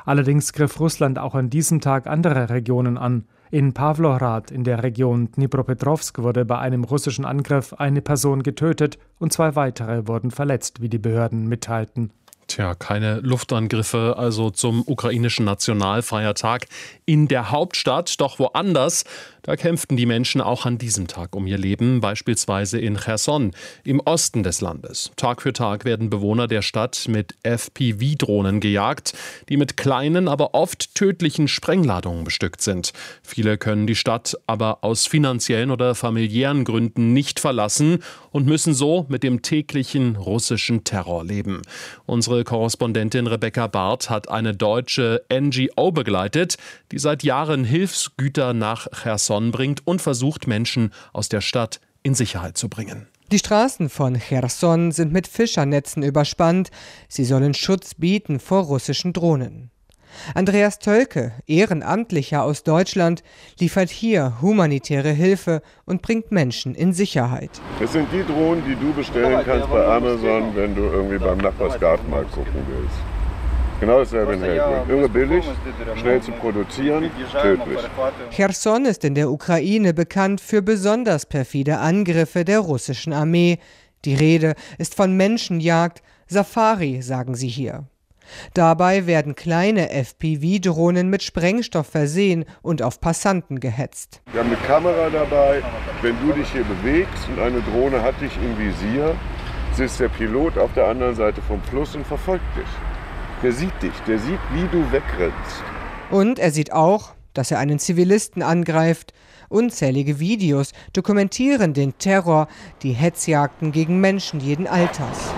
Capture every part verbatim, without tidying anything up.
Allerdings griff Russland auch an diesem Tag andere Regionen an. In Pawlowrad in der Region Dnipropetrovsk wurde bei einem russischen Angriff eine Person getötet und zwei weitere wurden verletzt, wie die Behörden mitteilten. Tja, keine Luftangriffe also zum ukrainischen Nationalfeiertag in der Hauptstadt. Doch woanders, da kämpften die Menschen auch an diesem Tag um ihr Leben, beispielsweise in Cherson im Osten des Landes. Tag für Tag werden Bewohner der Stadt mit F P V-Drohnen gejagt, die mit kleinen, aber oft tödlichen Sprengladungen bestückt sind. Viele können die Stadt aber aus finanziellen oder familiären Gründen nicht verlassen und müssen so mit dem täglichen russischen Terror leben. Unsere Korrespondentin Rebecca Barth hat eine deutsche N G O begleitet, die seit Jahren Hilfsgüter nach Cherson bringt und versucht, Menschen aus der Stadt in Sicherheit zu bringen. Die Straßen von Cherson sind mit Fischernetzen überspannt. Sie sollen Schutz bieten vor russischen Drohnen. Andreas Tölke, Ehrenamtlicher aus Deutschland, liefert hier humanitäre Hilfe und bringt Menschen in Sicherheit. Das sind die Drohnen, die du bestellen kannst bei Amazon, wenn du irgendwie beim Nachbarsgarten mal gucken willst. Genau dasselbe in Helmut. Irre billig, schnell zu produzieren, tödlich. Cherson ist in der Ukraine bekannt für besonders perfide Angriffe der russischen Armee. Die Rede ist von Menschenjagd, Safari, sagen sie hier. Dabei werden kleine F P V-Drohnen mit Sprengstoff versehen und auf Passanten gehetzt. Wir haben eine Kamera dabei. Wenn du dich hier bewegst und eine Drohne hat dich im Visier, sitzt der Pilot auf der anderen Seite vom Fluss und verfolgt dich. Der sieht dich, der sieht, wie du wegrennst. Und er sieht auch, dass er einen Zivilisten angreift. Unzählige Videos dokumentieren den Terror, die Hetzjagden gegen Menschen jeden Alters.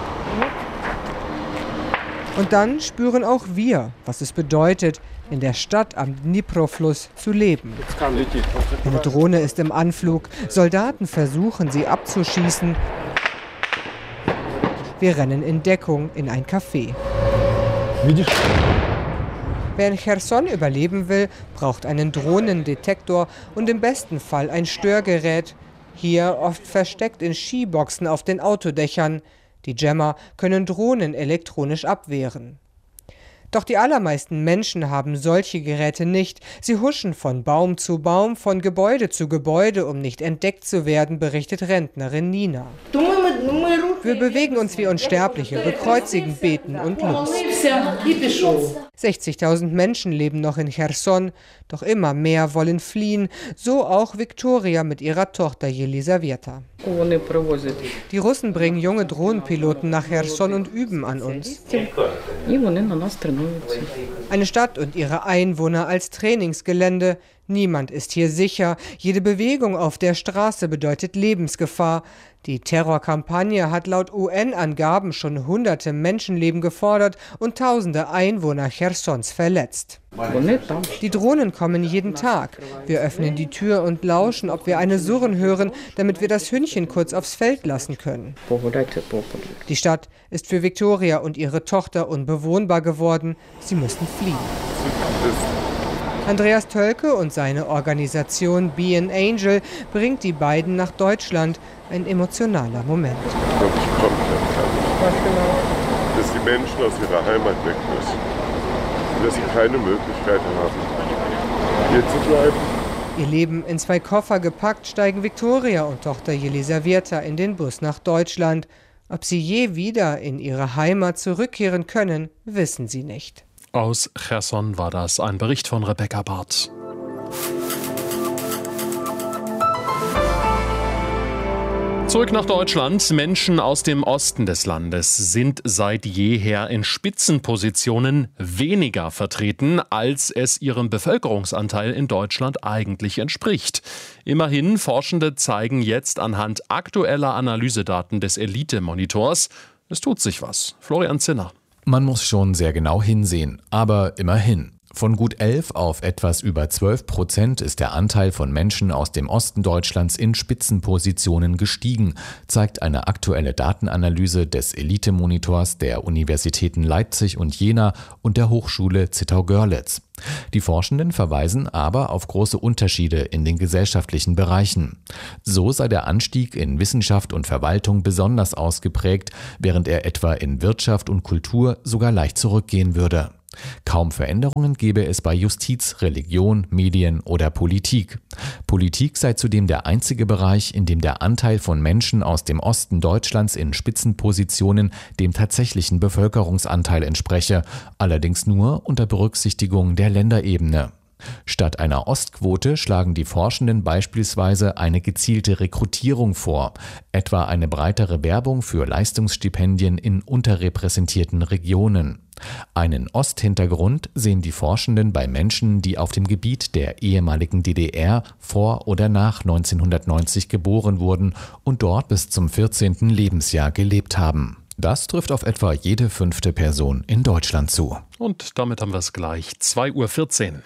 Und dann spüren auch wir, was es bedeutet, in der Stadt am Dnipro-Fluss zu leben. Eine Drohne ist im Anflug, Soldaten versuchen, sie abzuschießen. Wir rennen in Deckung in ein Café. Wer in Cherson überleben will, braucht einen Drohnendetektor und im besten Fall ein Störgerät. Hier oft versteckt in Skiboxen auf den Autodächern. Die Jammer können Drohnen elektronisch abwehren. Doch die allermeisten Menschen haben solche Geräte nicht. Sie huschen von Baum zu Baum, von Gebäude zu Gebäude, um nicht entdeckt zu werden, berichtet Rentnerin Nina. Wir bewegen uns wie Unsterbliche, bekreuzigen, beten und los. sechzigtausend Menschen leben noch in Cherson, doch immer mehr wollen fliehen, so auch Viktoria mit ihrer Tochter Jelisaweta. Die Russen bringen junge Drohnenpiloten nach Cherson und üben an uns. Eine Stadt und ihre Einwohner als Trainingsgelände. Niemand ist hier sicher. Jede Bewegung auf der Straße bedeutet Lebensgefahr. Die Terrorkampagne hat laut U N-Angaben schon hunderte Menschenleben gefordert und tausende Einwohner Chersons verletzt. Die Drohnen kommen jeden Tag. Wir öffnen die Tür und lauschen, ob wir eine Surren hören, damit wir das Hündchen kurz aufs Feld lassen können. Die Stadt ist für Viktoria und ihre Tochter unbewohnbar geworden. Sie müssen fliehen. Andreas Tölke und seine Organisation Be an Angel bringt die beiden nach Deutschland. Ein emotionaler Moment. Ich glaube, ich komme Was genau? Dass die Menschen aus ihrer Heimat weg müssen. Und dass sie keine Möglichkeit haben, hier zu bleiben. Ihr Leben in zwei Koffer gepackt, steigen Viktoria und Tochter Jelisaweta in den Bus nach Deutschland. Ob sie je wieder in ihre Heimat zurückkehren können, wissen sie nicht. Aus Cherson war das ein Bericht von Rebecca Barth. Zurück nach Deutschland. Menschen aus dem Osten des Landes sind seit jeher in Spitzenpositionen weniger vertreten, als es ihrem Bevölkerungsanteil in Deutschland eigentlich entspricht. Immerhin, Forschende zeigen jetzt anhand aktueller Analysedaten des Elite-Monitors, es tut sich was. Florian Zinner. Man muss schon sehr genau hinsehen, aber immerhin. Von gut elf auf etwas über zwölf Prozent ist der Anteil von Menschen aus dem Osten Deutschlands in Spitzenpositionen gestiegen, zeigt eine aktuelle Datenanalyse des Elite-Monitors der Universitäten Leipzig und Jena und der Hochschule Zittau-Görlitz. Die Forschenden verweisen aber auf große Unterschiede in den gesellschaftlichen Bereichen. So sei der Anstieg in Wissenschaft und Verwaltung besonders ausgeprägt, während er etwa in Wirtschaft und Kultur sogar leicht zurückgehen würde. Kaum Veränderungen gebe es bei Justiz, Religion, Medien oder Politik. Politik sei zudem der einzige Bereich, in dem der Anteil von Menschen aus dem Osten Deutschlands in Spitzenpositionen dem tatsächlichen Bevölkerungsanteil entspreche, allerdings nur unter Berücksichtigung der Länderebene. Statt einer Ostquote schlagen die Forschenden beispielsweise eine gezielte Rekrutierung vor, etwa eine breitere Werbung für Leistungsstipendien in unterrepräsentierten Regionen. Einen Osthintergrund sehen die Forschenden bei Menschen, die auf dem Gebiet der ehemaligen D D R vor oder nach neunzehnhundertneunzig geboren wurden und dort bis zum vierzehnten Lebensjahr gelebt haben. Das trifft auf etwa jede fünfte Person in Deutschland zu. Und damit haben wir es gleich. zwei Uhr vierzehn.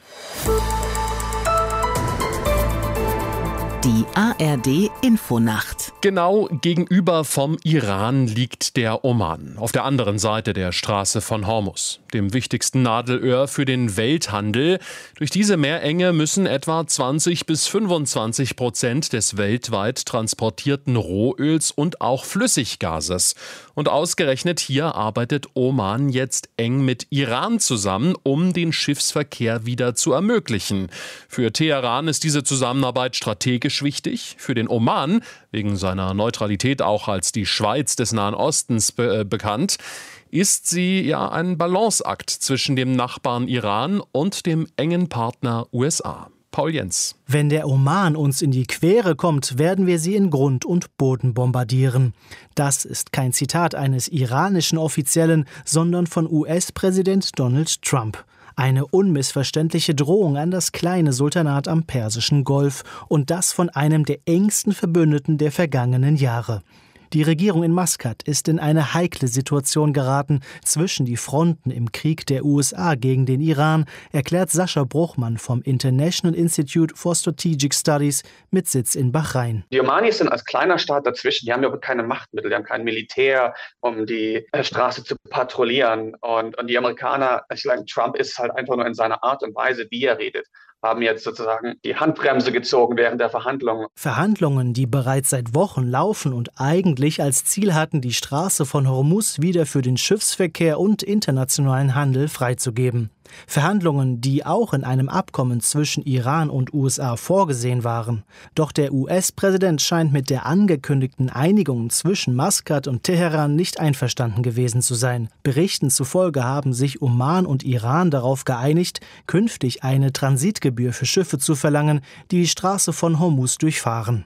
Die A R D-Infonacht. Genau gegenüber vom Iran liegt der Oman, auf der anderen Seite der Straße von Hormuz, dem wichtigsten Nadelöhr für den Welthandel. Durch diese Meerenge müssen etwa zwanzig bis fünfundzwanzig Prozent des weltweit transportierten Rohöls und auch Flüssiggases. Und ausgerechnet hier arbeitet Oman jetzt eng mit Iran zusammen, um den Schiffsverkehr wieder zu ermöglichen. Für Teheran ist diese Zusammenarbeit strategisch wichtig, für den Oman wegen seiner Neutralität auch als die Schweiz des Nahen Ostens be- äh, bekannt, ist sie ja ein Balanceakt zwischen dem Nachbarn Iran und dem engen Partner U S A. Paul Jens. Wenn der Oman uns in die Quere kommt, werden wir sie in Grund und Boden bombardieren. Das ist kein Zitat eines iranischen Offiziellen, sondern von U S-Präsident Donald Trump. Eine unmissverständliche Drohung an das kleine Sultanat am Persischen Golf und das von einem der engsten Verbündeten der vergangenen Jahre. Die Regierung in Maskat ist in eine heikle Situation geraten zwischen die Fronten im Krieg der U S A gegen den Iran, erklärt Sascha Bruchmann vom International Institute for Strategic Studies mit Sitz in Bahrain. Die Omanis sind als kleiner Staat dazwischen, die haben ja keine Machtmittel, die haben kein Militär, um die Straße zu patrouillieren. Und, und die Amerikaner, ich glaube, Trump ist halt einfach nur in seiner Art und Weise, wie er redet, haben jetzt sozusagen die Handbremse gezogen während der Verhandlungen. Verhandlungen, die bereits seit Wochen laufen und eigentlich als Ziel hatten, die Straße von Hormuz wieder für den Schiffsverkehr und internationalen Handel freizugeben. Verhandlungen, die auch in einem Abkommen zwischen Iran und U S A vorgesehen waren. Doch der U S-Präsident scheint mit der angekündigten Einigung zwischen Maskat und Teheran nicht einverstanden gewesen zu sein. Berichten zufolge haben sich Oman und Iran darauf geeinigt, künftig eine Transitgebühr für Schiffe zu verlangen, die die Straße von Hormuz durchfahren.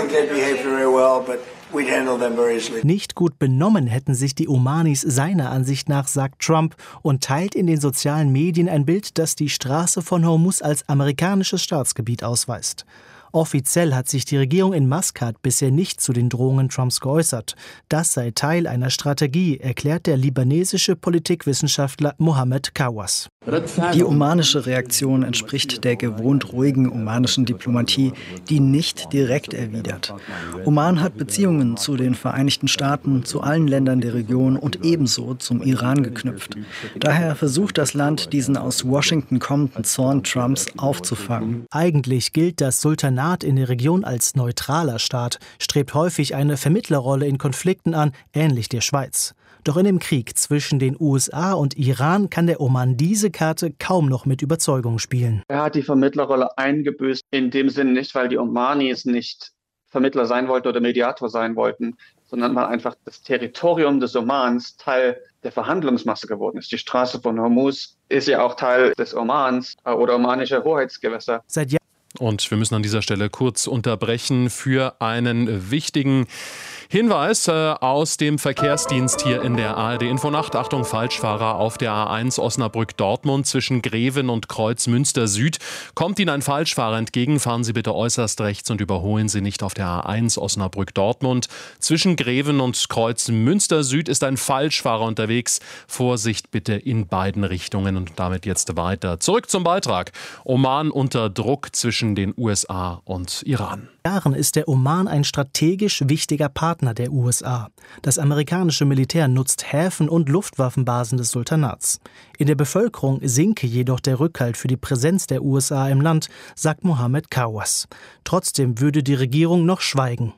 Nicht gut benommen hätten sich die Omanis seiner Ansicht nach, sagt Trump und teilt in den sozialen Medien ein Bild, das die Straße von Hormuz als amerikanisches Staatsgebiet ausweist. Offiziell hat sich die Regierung in Maskat bisher nicht zu den Drohungen Trumps geäußert. Das sei Teil einer Strategie, erklärt der libanesische Politikwissenschaftler Mohammed Kawas. Die omanische Reaktion entspricht der gewohnt ruhigen omanischen Diplomatie, die nicht direkt erwidert. Oman hat Beziehungen zu den Vereinigten Staaten, zu allen Ländern der Region und ebenso zum Iran geknüpft. Daher versucht das Land, diesen aus Washington kommenden Zorn Trumps aufzufangen. Eigentlich gilt das Sultanat in der Region als neutraler Staat, strebt häufig eine Vermittlerrolle in Konflikten an, ähnlich der Schweiz. Doch in dem Krieg zwischen den U S A und Iran kann der Oman diese Karte kaum noch mit Überzeugung spielen. Er hat die Vermittlerrolle eingebüßt, in dem Sinne nicht, weil die Omanis nicht Vermittler sein wollten oder Mediator sein wollten, sondern weil einfach das Territorium des Omans Teil der Verhandlungsmasse geworden ist. Die Straße von Hormuz ist ja auch Teil des Omans oder omanischer Hoheitsgewässer. Seit Jahren Und wir müssen an dieser Stelle kurz unterbrechen für einen wichtigen Hinweis äh, aus dem Verkehrsdienst hier in der A R D-Infonacht. Achtung, Falschfahrer auf der A eins Osnabrück-Dortmund zwischen Greven und Kreuz Münster Süd. Kommt Ihnen ein Falschfahrer entgegen, fahren Sie bitte äußerst rechts und überholen Sie nicht auf der A eins Osnabrück-Dortmund. Zwischen Greven und Kreuz Münster Süd ist ein Falschfahrer unterwegs. Vorsicht bitte in beiden Richtungen und damit jetzt weiter. Zurück zum Beitrag. Oman unter Druck zwischen zwischen den U S A und Iran. Jahren ist der Oman ein strategisch wichtiger Partner der U S A. Das amerikanische Militär nutzt Häfen und Luftwaffenbasen des Sultanats. In der Bevölkerung sinke jedoch der Rückhalt für die Präsenz der U S A im Land, sagt Mohammed Kawas. Trotzdem würde die Regierung noch schweigen.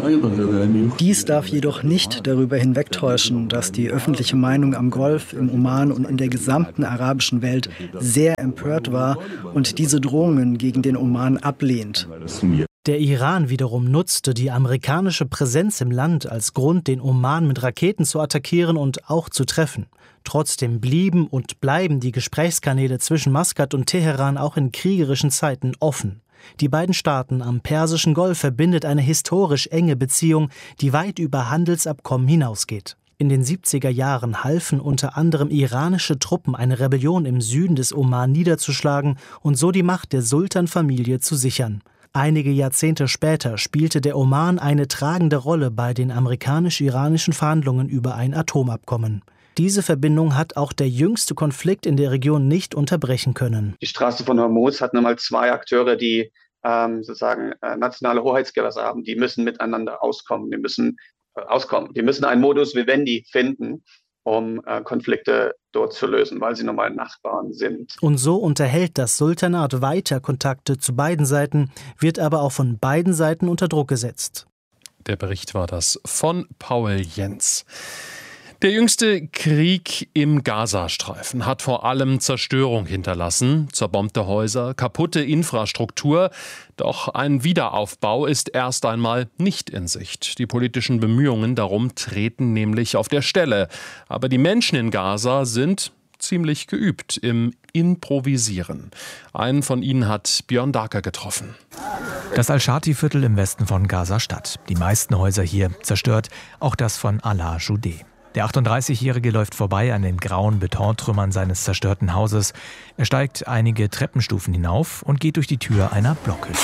Dies darf jedoch nicht darüber hinwegtäuschen, dass die öffentliche Meinung am Golf, im Oman und in der gesamten arabischen Welt sehr empört war und diese Drohungen gegen den Oman ablehnt. Der Iran wiederum nutzte die amerikanische Präsenz im Land als Grund, den Oman mit Raketen zu attackieren und auch zu treffen. Trotzdem blieben und bleiben die Gesprächskanäle zwischen Maskat und Teheran auch in kriegerischen Zeiten offen. Die beiden Staaten am Persischen Golf verbindet eine historisch enge Beziehung, die weit über Handelsabkommen hinausgeht. In den siebziger Jahren halfen unter anderem iranische Truppen, eine Rebellion im Süden des Oman niederzuschlagen und so die Macht der Sultanfamilie zu sichern. Einige Jahrzehnte später spielte der Oman eine tragende Rolle bei den amerikanisch-iranischen Verhandlungen über ein Atomabkommen. Diese Verbindung hat auch der jüngste Konflikt in der Region nicht unterbrechen können. Die Straße von Hormuz hat nochmal zwei Akteure, die ähm, sozusagen äh, nationale Hoheitsgewässer haben. Die müssen miteinander auskommen. Die müssen äh, auskommen. Die müssen einen Modus vivendi finden, um äh, Konflikte dort zu lösen, weil sie normal Nachbarn sind. Und so unterhält das Sultanat weiter Kontakte zu beiden Seiten, wird aber auch von beiden Seiten unter Druck gesetzt. Der Bericht war das von Paul Jens. Der jüngste Krieg im Gazastreifen hat vor allem Zerstörung hinterlassen, zerbombte Häuser, kaputte Infrastruktur. Doch ein Wiederaufbau ist erst einmal nicht in Sicht. Die politischen Bemühungen darum treten nämlich auf der Stelle. Aber die Menschen in Gaza sind ziemlich geübt im Improvisieren. Einen von ihnen hat Björn Daker getroffen. Das Al-Shati-Viertel im Westen von Gaza-Stadt. Die meisten Häuser hier zerstört, auch das von Alaa Joudeh. Der achtunddreißigjährige läuft vorbei an den grauen Betontrümmern seines zerstörten Hauses. Er steigt einige Treppenstufen hinauf und geht durch die Tür einer Blockhütte.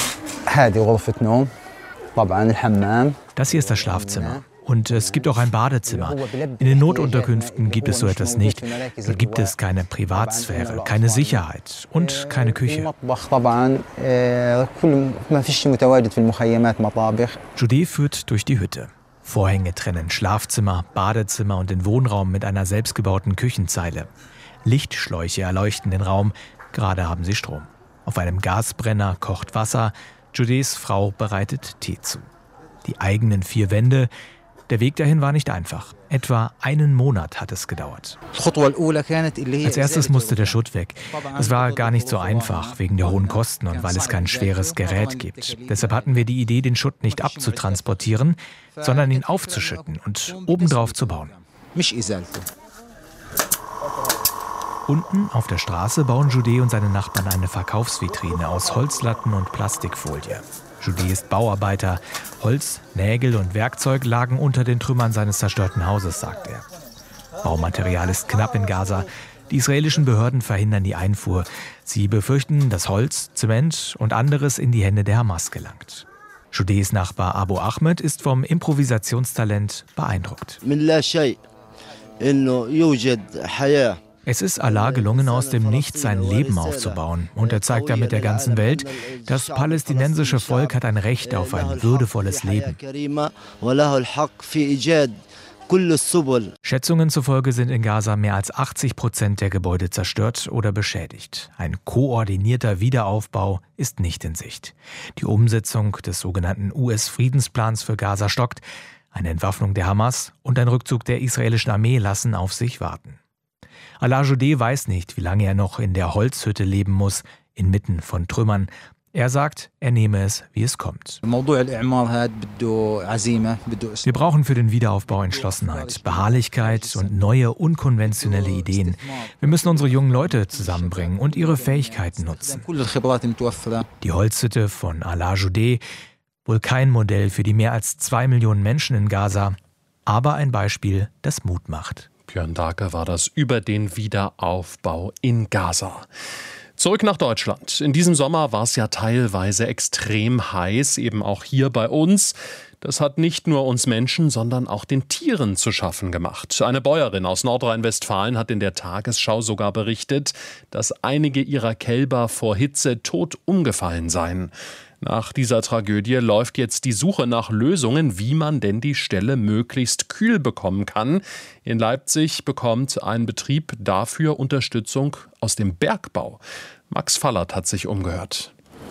Das hier ist das Schlafzimmer. Und es gibt auch ein Badezimmer. In den Notunterkünften gibt es so etwas nicht. Dort gibt es keine Privatsphäre, keine Sicherheit und keine Küche. Joudeh führt durch die Hütte. Vorhänge trennen Schlafzimmer, Badezimmer und den Wohnraum mit einer selbstgebauten Küchenzeile. Lichtschläuche erleuchten den Raum, gerade haben sie Strom. Auf einem Gasbrenner kocht Wasser, Joudehs Frau bereitet Tee zu. Die eigenen vier Wände, der Weg dahin war nicht einfach. Etwa einen Monat hat es gedauert. Als erstes musste der Schutt weg. Es war gar nicht so einfach, wegen der hohen Kosten und weil es kein schweres Gerät gibt. Deshalb hatten wir die Idee, den Schutt nicht abzutransportieren, sondern ihn aufzuschütten und obendrauf zu bauen. Unten auf der Straße bauen Joudeh und seine Nachbarn eine Verkaufsvitrine aus Holzlatten und Plastikfolie. Joudeh ist Bauarbeiter. Holz, Nägel und Werkzeug lagen unter den Trümmern seines zerstörten Hauses, sagt er. Baumaterial ist knapp in Gaza. Die israelischen Behörden verhindern die Einfuhr. Sie befürchten, dass Holz, Zement und anderes in die Hände der Hamas gelangt. Joudehs Nachbar Abu Ahmed ist vom Improvisationstalent beeindruckt. Es ist Allah gelungen, aus dem Nichts sein Leben aufzubauen. Und er zeigt damit der ganzen Welt, das palästinensische Volk hat ein Recht auf ein würdevolles Leben. Schätzungen zufolge sind in Gaza mehr als achtzig Prozent der Gebäude zerstört oder beschädigt. Ein koordinierter Wiederaufbau ist nicht in Sicht. Die Umsetzung des sogenannten U S-Friedensplans für Gaza stockt. Eine Entwaffnung der Hamas und ein Rückzug der israelischen Armee lassen auf sich warten. Alaa Joudeh weiß nicht, wie lange er noch in der Holzhütte leben muss, inmitten von Trümmern. Er sagt, er nehme es, wie es kommt. Wir brauchen für den Wiederaufbau Entschlossenheit, Beharrlichkeit und neue, unkonventionelle Ideen. Wir müssen unsere jungen Leute zusammenbringen und ihre Fähigkeiten nutzen. Die Holzhütte von Alaa Joudeh, wohl kein Modell für die mehr als zwei Millionen Menschen in Gaza, aber ein Beispiel, das Mut macht. Björn Daker war das über den Wiederaufbau in Gaza. Zurück nach Deutschland. In diesem Sommer war es ja teilweise extrem heiß, eben auch hier bei uns. Das hat nicht nur uns Menschen, sondern auch den Tieren zu schaffen gemacht. Eine Bäuerin aus Nordrhein-Westfalen hat in der Tagesschau sogar berichtet, dass einige ihrer Kälber vor Hitze tot umgefallen seien. Nach dieser Tragödie läuft jetzt die Suche nach Lösungen, wie man denn die Ställe möglichst kühl bekommen kann. In Leipzig bekommt ein Betrieb dafür Unterstützung aus dem Bergbau. Max Fallert hat sich umgehört.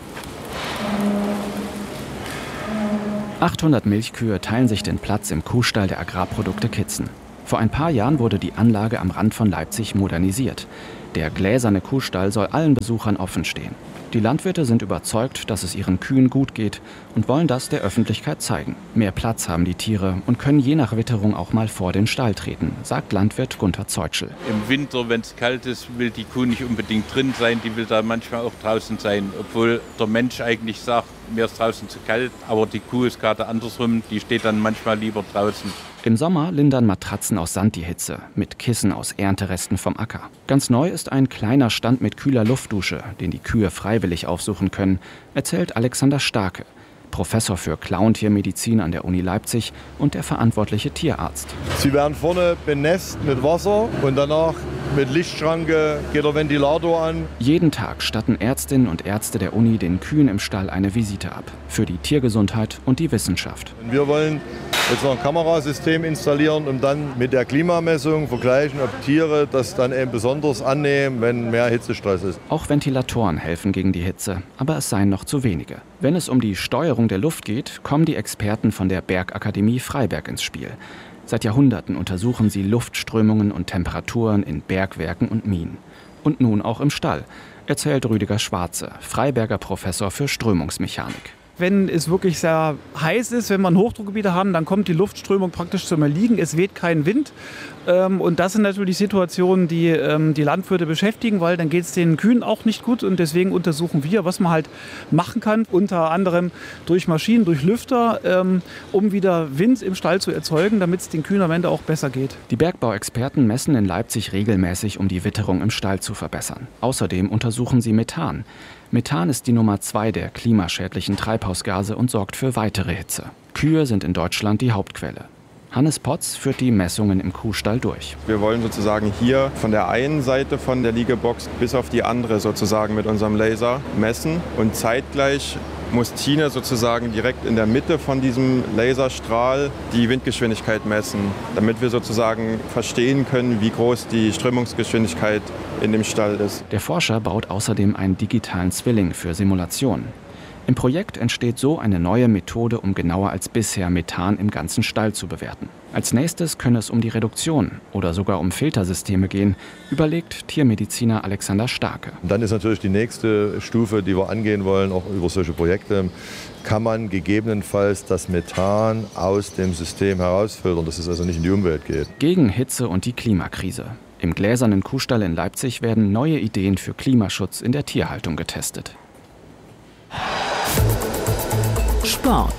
achthundert Milchkühe teilen sich den Platz im Kuhstall der Agrarprodukte Kitzen. Vor ein paar Jahren wurde die Anlage am Rand von Leipzig modernisiert. Der gläserne Kuhstall soll allen Besuchern offen stehen. Die Landwirte sind überzeugt, dass es ihren Kühen gut geht und wollen das der Öffentlichkeit zeigen. Mehr Platz haben die Tiere und können je nach Witterung auch mal vor den Stall treten, sagt Landwirt Gunther Zeutschel. Im Winter, wenn es kalt ist, will die Kuh nicht unbedingt drin sein, die will da manchmal auch draußen sein. Obwohl der Mensch eigentlich sagt, mir ist draußen zu kalt, aber die Kuh ist gerade andersrum, die steht dann manchmal lieber draußen. Im Sommer lindern Matratzen aus Sand die Hitze, mit Kissen aus Ernteresten vom Acker. Ganz neu ist ein kleiner Stand mit kühler Luftdusche, den die Kühe freiwillig aufsuchen können, erzählt Alexander Starke, Professor für Klauentiermedizin an der Uni Leipzig und der verantwortliche Tierarzt. Sie werden vorne benässt mit Wasser und danach mit Lichtschranke geht der Ventilator an. Jeden Tag statten Ärztinnen und Ärzte der Uni den Kühen im Stall eine Visite ab. Für die Tiergesundheit und die Wissenschaft. Wir wollen jetzt noch ein Kamerasystem installieren, um dann mit der Klimamessung vergleichen, ob Tiere das dann eben besonders annehmen, wenn mehr Hitzestress ist. Auch Ventilatoren helfen gegen die Hitze, aber es seien noch zu wenige. Wenn es um die Steuerung der Luft geht, kommen die Experten von der Bergakademie Freiberg ins Spiel. Seit Jahrhunderten untersuchen sie Luftströmungen und Temperaturen in Bergwerken und Minen. Und nun auch im Stall, erzählt Rüdiger Schwarze, Freiberger Professor für Strömungsmechanik. Wenn es wirklich sehr heiß ist, wenn wir Hochdruckgebiete haben, dann kommt die Luftströmung praktisch zum Erliegen. Es weht kein Wind. Und das sind natürlich Situationen, die die Landwirte beschäftigen, weil dann geht es den Kühen auch nicht gut. Und deswegen untersuchen wir, was man halt machen kann, unter anderem durch Maschinen, durch Lüfter, um wieder Wind im Stall zu erzeugen, damit es den Kühen am Ende auch besser geht. Die Bergbauexperten messen in Leipzig regelmäßig, um die Witterung im Stall zu verbessern. Außerdem untersuchen sie Methan. Methan ist die Nummer zwei der klimaschädlichen Treibhausgase und sorgt für weitere Hitze. Kühe sind in Deutschland die Hauptquelle. Hannes Potz führt die Messungen im Kuhstall durch. Wir wollen sozusagen hier von der einen Seite von der Liegebox bis auf die andere sozusagen mit unserem Laser messen und zeitgleich muss Tine sozusagen direkt in der Mitte von diesem Laserstrahl die Windgeschwindigkeit messen, damit wir sozusagen verstehen können, wie groß die Strömungsgeschwindigkeit in dem Stall ist. Der Forscher baut außerdem einen digitalen Zwilling für Simulationen. Im Projekt entsteht so eine neue Methode, um genauer als bisher Methan im ganzen Stall zu bewerten. Als nächstes könne es um die Reduktion oder sogar um Filtersysteme gehen, überlegt Tiermediziner Alexander Starke. Und dann ist natürlich die nächste Stufe, die wir angehen wollen, auch über solche Projekte, kann man gegebenenfalls das Methan aus dem System herausfiltern, dass es also nicht in die Umwelt geht. Gegen Hitze und die Klimakrise. Im gläsernen Kuhstall in Leipzig werden neue Ideen für Klimaschutz in der Tierhaltung getestet. Sport.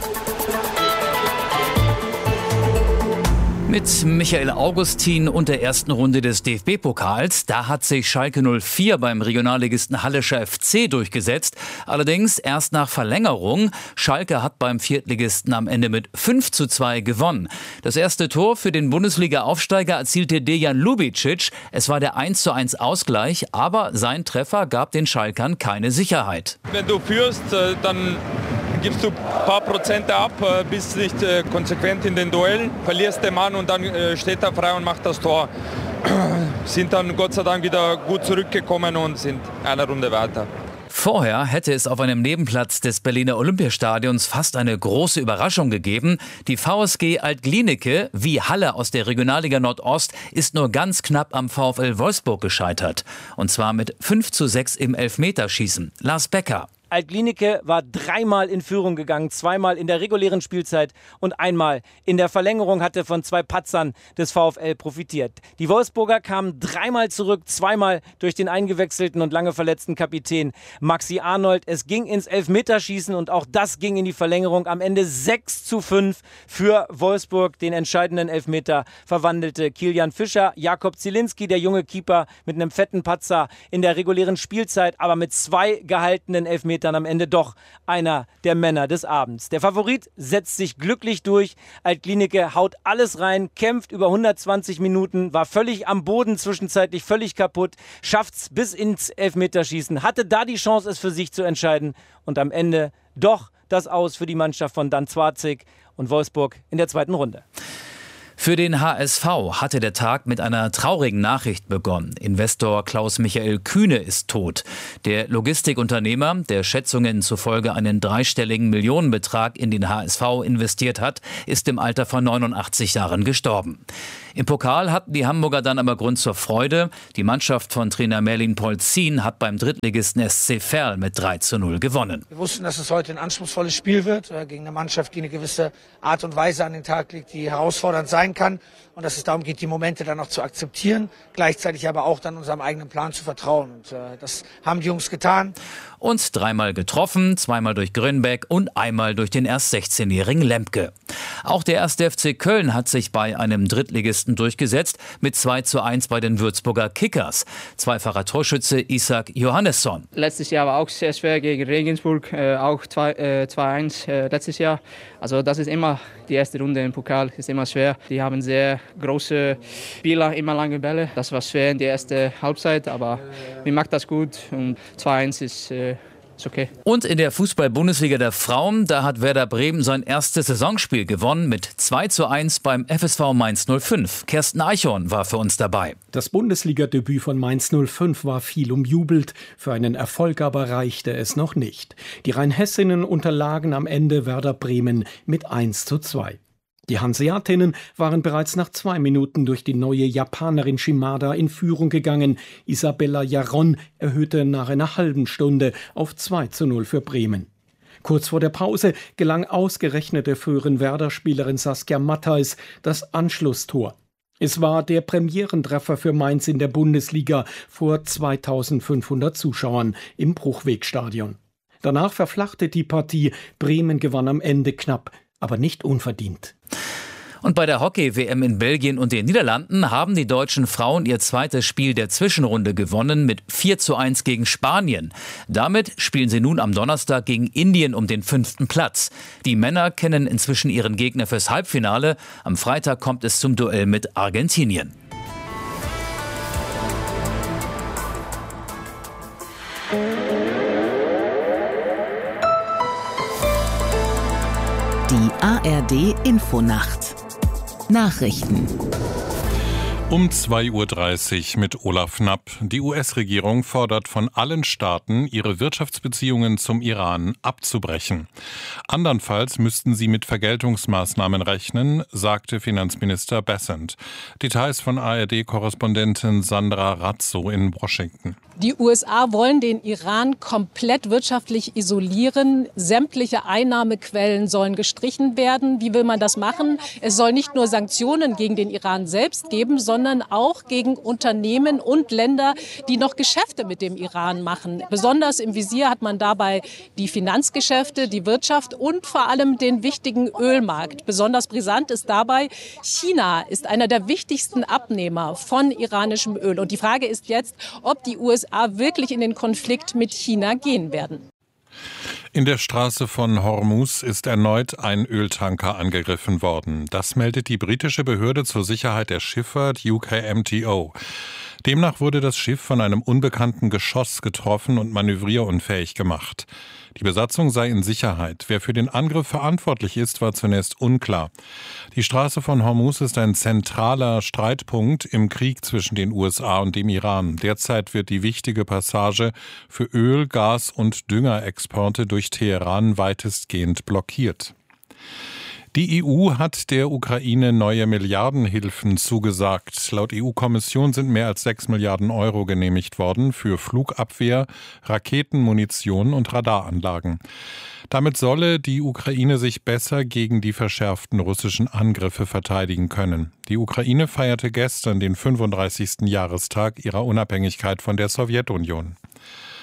Mit Michael Augustin und der ersten Runde des D F B-Pokals, da hat sich Schalke null vier beim Regionalligisten Hallischer F C durchgesetzt. Allerdings erst nach Verlängerung. Schalke hat beim Viertligisten am Ende mit fünf zu zwei gewonnen. Das erste Tor für den Bundesliga-Aufsteiger erzielte Dejan Lubicic. Es war der eins zu eins Ausgleich, aber sein Treffer gab den Schalkern keine Sicherheit. Wenn du führst, dann gibst du ein paar Prozente ab, bist nicht konsequent in den Duellen, verlierst den Mann und dann steht er frei und macht das Tor. Sind dann Gott sei Dank wieder gut zurückgekommen und sind eine Runde weiter. Vorher hätte es auf einem Nebenplatz des Berliner Olympiastadions fast eine große Überraschung gegeben. Die V S G Alt-Glienicke, wie Halle aus der Regionalliga Nordost, ist nur ganz knapp am VfL Wolfsburg gescheitert. Und zwar mit fünf zu sechs im Elfmeterschießen. Lars Becker. Alt-Glienicke war dreimal in Führung gegangen, zweimal in der regulären Spielzeit und einmal in der Verlängerung, hatte von zwei Patzern des VfL profitiert. Die Wolfsburger kamen dreimal zurück, zweimal durch den eingewechselten und lange verletzten Kapitän Maxi Arnold. Es ging ins Elfmeterschießen und auch das ging in die Verlängerung. Am Ende sechs zu fünf für Wolfsburg. Den entscheidenden Elfmeter verwandelte Kilian Fischer. Jakob Zielinski, der junge Keeper, mit einem fetten Patzer in der regulären Spielzeit, aber mit zwei gehaltenen Elfmetern Metern am Ende doch einer der Männer des Abends. Der Favorit setzt sich glücklich durch. Alt-Glienicke haut alles rein, kämpft über hundertzwanzig Minuten, war völlig am Boden, zwischenzeitlich völlig kaputt, schafft's bis ins Elfmeterschießen, hatte da die Chance, es für sich zu entscheiden und am Ende doch das Aus für die Mannschaft von Dan Zwarzig und Wolfsburg in der zweiten Runde. Für den H S V hatte der Tag mit einer traurigen Nachricht begonnen. Investor Klaus-Michael Kühne ist tot. Der Logistikunternehmer, der Schätzungen zufolge einen dreistelligen Millionenbetrag in den H S V investiert hat, ist im Alter von neunundachtzig Jahren gestorben. Im Pokal hatten die Hamburger dann aber Grund zur Freude. Die Mannschaft von Trainer Merlin Polzin hat beim Drittligisten S C Verl mit drei zu null gewonnen. Wir wussten, dass es heute ein anspruchsvolles Spiel wird, gegen eine Mannschaft, die eine gewisse Art und Weise an den Tag legt, die herausfordernd sein kann und dass es darum geht, die Momente dann noch zu akzeptieren, gleichzeitig aber auch dann unserem eigenen Plan zu vertrauen. Und äh, das haben die Jungs getan. Und dreimal getroffen, zweimal durch Grönbeck und einmal durch den erst sechzehnjährigen Lemke. Auch der erste F C Köln hat sich bei einem Drittligisten durchgesetzt mit zwei zu eins bei den Würzburger Kickers. Zweifacher Torschütze Isaac Johannesson. Letztes Jahr war auch sehr schwer gegen Regensburg, äh, auch zwei eins äh, letztes Jahr. Also das ist immer die erste Runde im Pokal, ist immer schwer. Die haben sehr große Spieler, immer lange Bälle. Das war schwer in der ersten Halbzeit, aber mir macht das gut und zwei eins ist äh, Ist okay. Und in der Fußball-Bundesliga der Frauen, da hat Werder Bremen sein erstes Saisonspiel gewonnen mit zwei zu eins beim F S V Mainz null fünf. Kersten Eichhorn war für uns dabei. Das Bundesliga-Debüt von Mainz null fünf war viel umjubelt. Für einen Erfolg aber reichte es noch nicht. Die Rheinhessinnen unterlagen am Ende Werder Bremen mit eins zu zwei. Die Hanseatinnen waren bereits nach zwei Minuten durch die neue Japanerin Shimada in Führung gegangen. Isabella Jaron erhöhte nach einer halben Stunde auf zwei zu null für Bremen. Kurz vor der Pause gelang ausgerechnet der früheren Werder-Spielerin Saskia Matthijs das Anschlusstor. Es war der Premierentreffer für Mainz in der Bundesliga vor zweitausendfünfhundert Zuschauern im Bruchwegstadion. Danach verflachte die Partie. Bremen gewann am Ende knapp, aber nicht unverdient. Und bei der Hockey-W M in Belgien und den Niederlanden haben die deutschen Frauen ihr zweites Spiel der Zwischenrunde gewonnen mit vier zu eins gegen Spanien. Damit spielen sie nun am Donnerstag gegen Indien um den fünften Platz. Die Männer kennen inzwischen ihren Gegner fürs Halbfinale. Am Freitag kommt es zum Duell mit Argentinien. Die A R D-Infonacht. Nachrichten. Um zwei Uhr dreißig mit Olaf Knapp. Die U S-Regierung fordert von allen Staaten, ihre Wirtschaftsbeziehungen zum Iran abzubrechen. Andernfalls müssten sie mit Vergeltungsmaßnahmen rechnen, sagte Finanzminister Bessent. Details von A R D-Korrespondentin Sandra Razzo in Washington. Die U S A wollen den Iran komplett wirtschaftlich isolieren. Sämtliche Einnahmequellen sollen gestrichen werden. Wie will man das machen? Es soll nicht nur Sanktionen gegen den Iran selbst geben, sondern auch gegen Unternehmen und Länder, die noch Geschäfte mit dem Iran machen. Besonders im Visier hat man dabei die Finanzgeschäfte, die Wirtschaft und vor allem den wichtigen Ölmarkt. Besonders brisant ist dabei, China ist einer der wichtigsten Abnehmer von iranischem Öl. Und die Frage ist jetzt, ob die U S A wirklich in den Konflikt mit China gehen werden. In der Straße von Hormuz ist erneut ein Öltanker angegriffen worden. Das meldet die britische Behörde zur Sicherheit der Schifffahrt U K M T O. Demnach wurde das Schiff von einem unbekannten Geschoss getroffen und manövrierunfähig gemacht. Die Besatzung sei in Sicherheit. Wer für den Angriff verantwortlich ist, war zunächst unklar. Die Straße von Hormuz ist ein zentraler Streitpunkt im Krieg zwischen den U S A und dem Iran. Derzeit wird die wichtige Passage für Öl, Gas und Düngerexporte durch Teheran weitestgehend blockiert. Die E U hat der Ukraine neue Milliardenhilfen zugesagt. Laut E U-Kommission sind mehr als sechs Milliarden Euro genehmigt worden für Flugabwehr, Raketen, Munition und Radaranlagen. Damit solle die Ukraine sich besser gegen die verschärften russischen Angriffe verteidigen können. Die Ukraine feierte gestern den fünfunddreißigsten Jahrestag ihrer Unabhängigkeit von der Sowjetunion.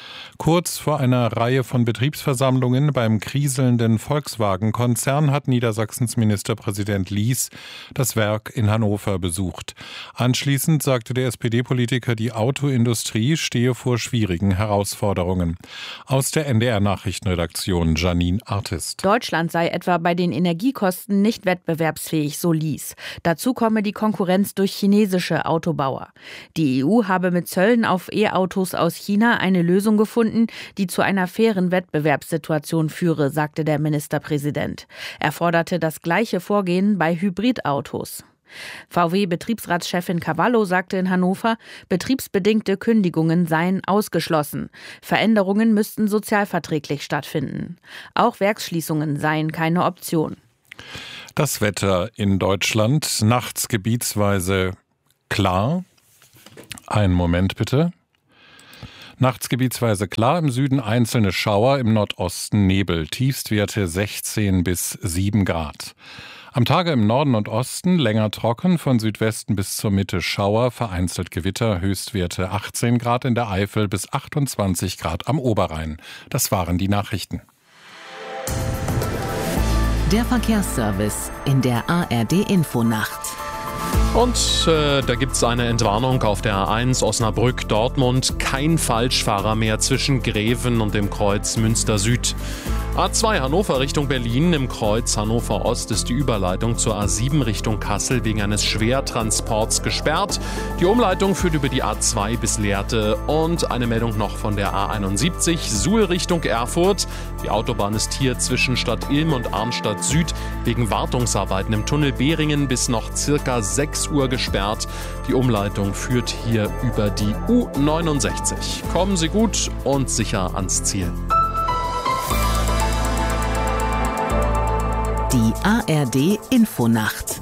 Kurz vor einer Reihe von Betriebsversammlungen beim kriselnden Volkswagen-Konzern hat Niedersachsens Ministerpräsident Lies das Werk in Hannover besucht. Anschließend sagte der S P D-Politiker, die Autoindustrie stehe vor schwierigen Herausforderungen. Aus der N D R-Nachrichtenredaktion Janine Artist. Deutschland sei etwa bei den Energiekosten nicht wettbewerbsfähig, so Lies. Dazu komme die Konkurrenz durch chinesische Autobauer. Die E U habe mit Zöllen auf E-Autos aus China eine Lösung gefunden, die zu einer fairen Wettbewerbssituation führe, sagte der Ministerpräsident. Er forderte das gleiche Vorgehen bei Hybridautos. V W-Betriebsratschefin Cavallo sagte in Hannover, betriebsbedingte Kündigungen seien ausgeschlossen. Veränderungen müssten sozialverträglich stattfinden. Auch Werksschließungen seien keine Option. Das Wetter in Deutschland, nachts gebietsweise klar. Einen Moment bitte. Nachts gebietsweise klar, im Süden einzelne Schauer, im Nordosten Nebel, Tiefstwerte sechzehn bis sieben Grad. Am Tage im Norden und Osten länger trocken, von Südwesten bis zur Mitte Schauer, vereinzelt Gewitter, Höchstwerte achtzehn Grad in der Eifel bis achtundzwanzig Grad am Oberrhein. Das waren die Nachrichten. Der Verkehrsservice in der A R D-Infonacht. Und äh, da gibt es eine Entwarnung auf der A eins Osnabrück-Dortmund. Kein Falschfahrer mehr zwischen Greven und dem Kreuz Münster Süd. A zwei Hannover Richtung Berlin. Im Kreuz Hannover Ost ist die Überleitung zur A sieben Richtung Kassel wegen eines Schwertransports gesperrt. Die Umleitung führt über die A zwei bis Lehrte. Und eine Meldung noch von der A einundsiebzig Suhl Richtung Erfurt. Die Autobahn ist hier zwischen Stadt Ilm und Arnstadt Süd wegen Wartungsarbeiten im Tunnel Behringen bis noch circa sechs Uhr gesperrt. Die Umleitung führt hier über die U neunundsechzig. Kommen Sie gut und sicher ans Ziel. Die A R D-Infonacht.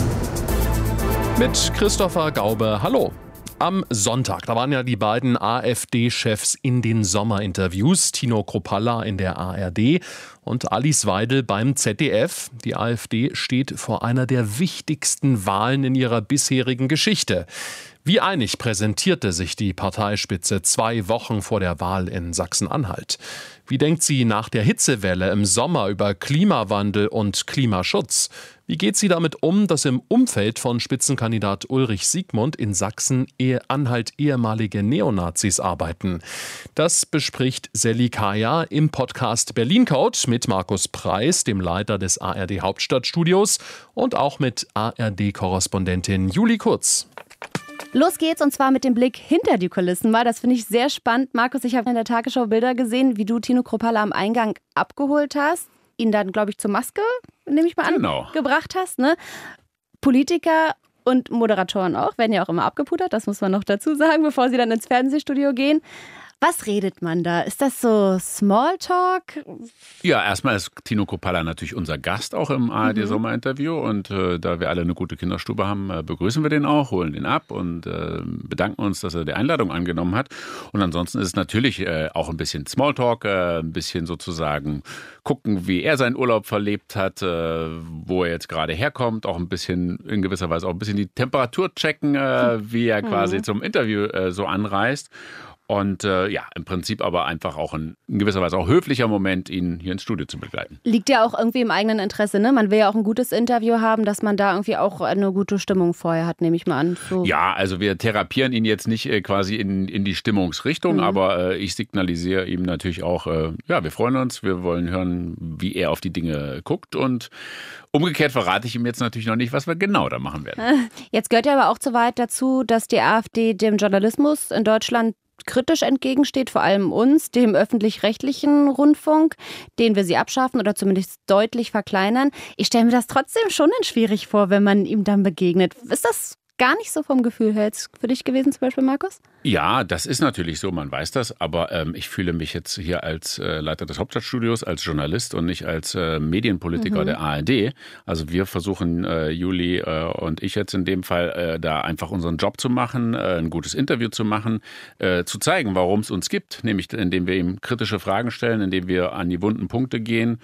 Mit Christopher Gaube. Hallo. Am Sonntag, da waren ja die beiden AfD-Chefs in den Sommerinterviews. Tino Kruppalla in der A R D und Alice Weidel beim Z D F. Die AfD steht vor einer der wichtigsten Wahlen in ihrer bisherigen Geschichte. Wie einig präsentierte sich die Parteispitze zwei Wochen vor der Wahl in Sachsen-Anhalt? Wie denkt sie nach der Hitzewelle im Sommer über Klimawandel und Klimaschutz? Wie geht sie damit um, dass im Umfeld von Spitzenkandidat Ulrich Siegmund in Sachsen-Anhalt ehemalige Neonazis arbeiten? Das bespricht Sally Kaya im Podcast Berlin Code mit Markus Preis, dem Leiter des A R D Hauptstadtstudios, und auch mit A R D-Korrespondentin Julie Kurz. Los geht's, und zwar mit dem Blick hinter die Kulissen mal. Das finde ich sehr spannend. Markus, ich habe in der Tagesschau Bilder gesehen, wie du Tino Kruppalla am Eingang abgeholt hast, ihn dann, glaube ich, zur Maske, nehme ich mal an, genau. gebracht hast. Ne? Politiker und Moderatoren auch, werden ja auch immer abgepudert, das muss man noch dazu sagen, bevor sie dann ins Fernsehstudio gehen. Was redet man da? Ist das so Smalltalk? Ja, erstmal ist Tino Kruppalla natürlich unser Gast auch im A R D-Sommerinterview. Und äh, da wir alle eine gute Kinderstube haben, äh, begrüßen wir den auch, holen den ab und äh, bedanken uns, dass er die Einladung angenommen hat. Und ansonsten ist es natürlich äh, auch ein bisschen Smalltalk, äh, ein bisschen sozusagen gucken, wie er seinen Urlaub verlebt hat, äh, wo er jetzt gerade herkommt, auch ein bisschen, in gewisser Weise auch ein bisschen die Temperatur checken, äh, wie er quasi mhm. zum Interview äh, so anreist. Und äh, ja, im Prinzip aber einfach auch ein, in gewisser Weise auch höflicher Moment, ihn hier ins Studio zu begleiten. Liegt ja auch irgendwie im eigenen Interesse, ne? Man will ja auch ein gutes Interview haben, dass man da irgendwie auch eine gute Stimmung vorher hat, nehme ich mal an. So. Ja, also wir therapieren ihn jetzt nicht äh, quasi in, in die Stimmungsrichtung, mhm. aber äh, ich signalisiere ihm natürlich auch, äh, ja, wir freuen uns, wir wollen hören, wie er auf die Dinge guckt, und umgekehrt verrate ich ihm jetzt natürlich noch nicht, was wir genau da machen werden. Jetzt gehört ja aber auch zu weit dazu, dass die AfD dem Journalismus in Deutschland kritisch entgegensteht, vor allem uns, dem öffentlich-rechtlichen Rundfunk, den wir sie abschaffen oder zumindest deutlich verkleinern. Ich stelle mir das trotzdem schon schwierig vor, wenn man ihm dann begegnet. Ist das gar nicht so vom Gefühl her jetzt für dich gewesen, zum Beispiel, Markus? Ja, das ist natürlich so, man weiß das, aber ähm, ich fühle mich jetzt hier als äh, Leiter des Hauptstadtstudios, als Journalist und nicht als äh, Medienpolitiker mhm. der A R D. Also wir versuchen, äh, Juli äh, und ich jetzt in dem Fall, äh, da einfach unseren Job zu machen, äh, ein gutes Interview zu machen, äh, zu zeigen, warum es uns gibt, nämlich indem wir ihm kritische Fragen stellen, indem wir an die wunden Punkte gehen,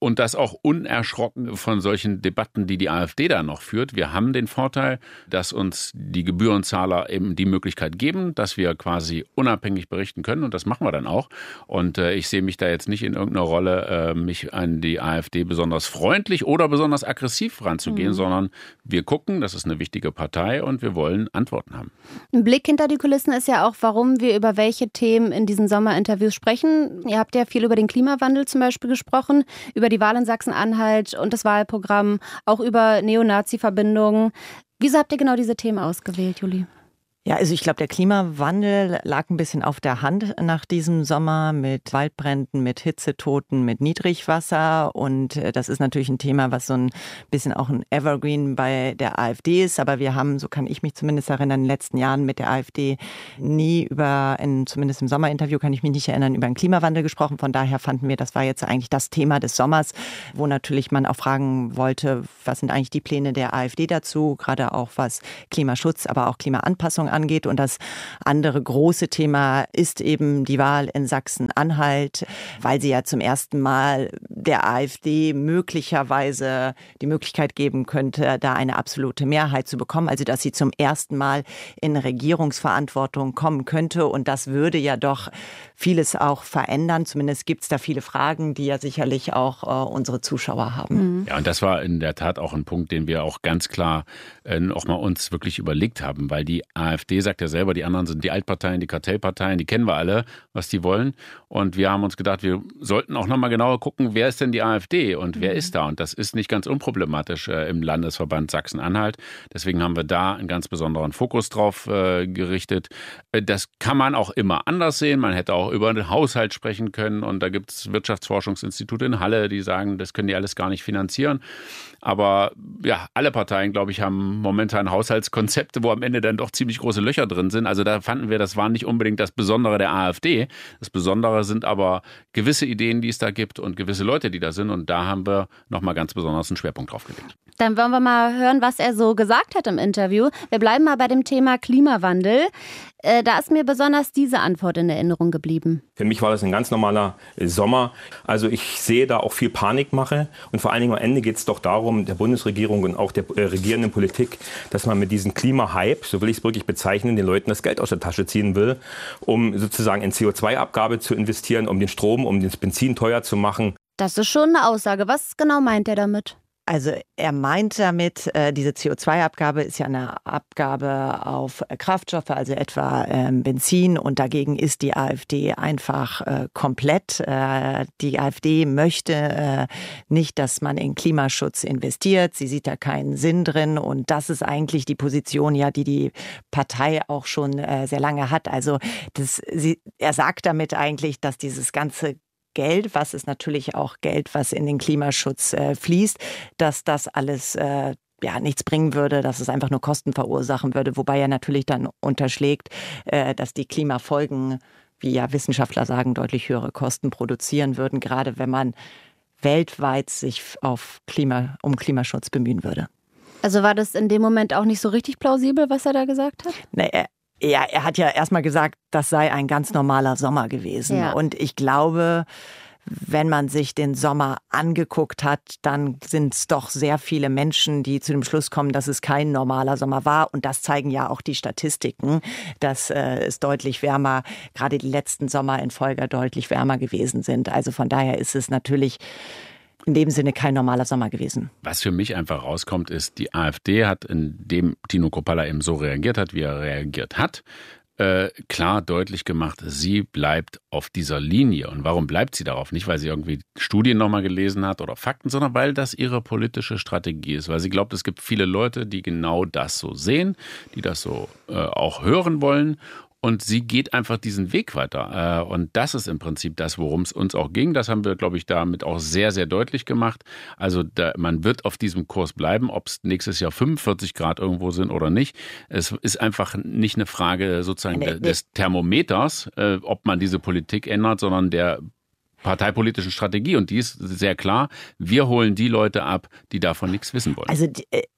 und das auch unerschrocken von solchen Debatten, die die AfD da noch führt. Wir haben den Vorteil, dass uns die Gebührenzahler eben die Möglichkeit geben, dass wir quasi unabhängig berichten können und das machen wir dann auch. Und äh, ich sehe mich da jetzt nicht in irgendeiner Rolle, äh, mich an die AfD besonders freundlich oder besonders aggressiv ranzugehen, mhm. sondern wir gucken, das ist eine wichtige Partei und wir wollen Antworten haben. Ein Blick hinter die Kulissen ist ja auch, warum wir über welche Themen in diesen Sommerinterviews sprechen. Ihr habt ja viel über den Klimawandel zum Beispiel gesprochen, über die Wahl in Sachsen-Anhalt und das Wahlprogramm, auch über Neonazi-Verbindungen. Wieso habt ihr genau diese Themen ausgewählt, Juli? Ja, also ich glaube, der Klimawandel lag ein bisschen auf der Hand nach diesem Sommer mit Waldbränden, mit Hitzetoten, mit Niedrigwasser. Und das ist natürlich ein Thema, was so ein bisschen auch ein Evergreen bei der AfD ist. Aber wir haben, so kann ich mich zumindest erinnern, in den letzten Jahren mit der AfD nie über, in, zumindest im Sommerinterview kann ich mich nicht erinnern, über den Klimawandel gesprochen. Von daher fanden wir, das war jetzt eigentlich das Thema des Sommers, wo natürlich man auch fragen wollte, was sind eigentlich die Pläne der AfD dazu, gerade auch was Klimaschutz, aber auch Klimaanpassung angeht. Und das andere große Thema ist eben die Wahl in Sachsen-Anhalt, weil sie ja zum ersten Mal der AfD möglicherweise die Möglichkeit geben könnte, da eine absolute Mehrheit zu bekommen. Also dass sie zum ersten Mal in Regierungsverantwortung kommen könnte. Und das würde ja doch vieles auch verändern. Zumindest gibt es da viele Fragen, die ja sicherlich auch äh, unsere Zuschauer haben. Mhm. Ja, und das war in der Tat auch ein Punkt, den wir auch ganz klar äh, auch mal uns wirklich überlegt haben, weil die AfD sagt ja selber, die anderen sind die Altparteien, die Kartellparteien, die kennen wir alle, was die wollen. Und wir haben uns gedacht, wir sollten auch nochmal genauer gucken, wer ist denn die AfD und mhm. wer ist da? Und das ist nicht ganz unproblematisch äh, im Landesverband Sachsen-Anhalt. Deswegen haben wir da einen ganz besonderen Fokus drauf äh, gerichtet. Äh, das kann man auch immer anders sehen. Man hätte auch über den Haushalt sprechen können. Und da gibt es Wirtschaftsforschungsinstitute in Halle, die sagen, das können die alles gar nicht finanzieren. Aber ja, alle Parteien, glaube ich, haben momentan Haushaltskonzepte, wo am Ende dann doch ziemlich große Löcher drin sind. Also da fanden wir, das war nicht unbedingt das Besondere der AfD. Das Besondere sind aber gewisse Ideen, die es da gibt und gewisse Leute, die da sind. Und da haben wir nochmal ganz besonders einen Schwerpunkt drauf gelegt. Dann wollen wir mal hören, was er so gesagt hat im Interview. Wir bleiben mal bei dem Thema Klimawandel. Äh, da ist mir besonders diese Antwort in Erinnerung geblieben. Für mich war das ein ganz normaler Sommer. Also ich sehe da auch viel Panikmache. Und vor allen Dingen am Ende geht es doch darum, der Bundesregierung und auch der äh, regierenden Politik, dass man mit diesem Klimahype, so will ich es wirklich bezeichnen, den Leuten das Geld aus der Tasche ziehen will, um sozusagen in C O zwei Abgabe zu investieren, um den Strom, um das Benzin teuer zu machen. Das ist schon eine Aussage. Was genau meint er damit? Also er meint damit, äh, diese C O zwei Abgabe ist ja eine Abgabe auf Kraftstoffe, also etwa ähm, Benzin. Und dagegen ist die AfD einfach äh, komplett. Äh, die AfD möchte äh, nicht, dass man in Klimaschutz investiert. Sie sieht da keinen Sinn drin. Und das ist eigentlich die Position, ja, die die Partei auch schon äh, sehr lange hat. Also das, sie, er sagt damit eigentlich, dass dieses ganze Geld, was ist natürlich auch Geld, was in den Klimaschutz äh, fließt, dass das alles äh, ja nichts bringen würde, dass es einfach nur Kosten verursachen würde, wobei er natürlich dann unterschlägt, äh, dass die Klimafolgen, wie ja Wissenschaftler sagen, deutlich höhere Kosten produzieren würden, gerade wenn man weltweit sich auf Klima, um Klimaschutz bemühen würde. Also war das in dem Moment auch nicht so richtig plausibel, was er da gesagt hat? Nee, er Ja, er hat ja erstmal gesagt, das sei ein ganz normaler Sommer gewesen. Ja. Und ich glaube, wenn man sich den Sommer angeguckt hat, dann sind es doch sehr viele Menschen, die zu dem Schluss kommen, dass es kein normaler Sommer war. Und das zeigen ja auch die Statistiken, dass äh, es deutlich wärmer, gerade die letzten Sommer in Folge deutlich wärmer gewesen sind. Also von daher ist es natürlich in dem Sinne kein normaler Sommer gewesen. Was für mich einfach rauskommt, ist, die AfD hat, indem Tino Kruppalla eben so reagiert hat, wie er reagiert hat, äh, klar deutlich gemacht, sie bleibt auf dieser Linie. Und warum bleibt sie darauf? Nicht, weil sie irgendwie Studien nochmal gelesen hat oder Fakten, sondern weil das ihre politische Strategie ist. Weil sie glaubt, es gibt viele Leute, die genau das so sehen, die das so äh, auch hören wollen. Und sie geht einfach diesen Weg weiter. Und das ist im Prinzip das, worum es uns auch ging. Das haben wir, glaube ich, damit auch sehr, sehr deutlich gemacht. Also da, man wird auf diesem Kurs bleiben, ob es nächstes Jahr fünfundvierzig Grad irgendwo sind oder nicht. Es ist einfach nicht eine Frage sozusagen des Thermometers, ob man diese Politik ändert, sondern der parteipolitischen Strategie. Und die ist sehr klar, wir holen die Leute ab, die davon nichts wissen wollen. Also die,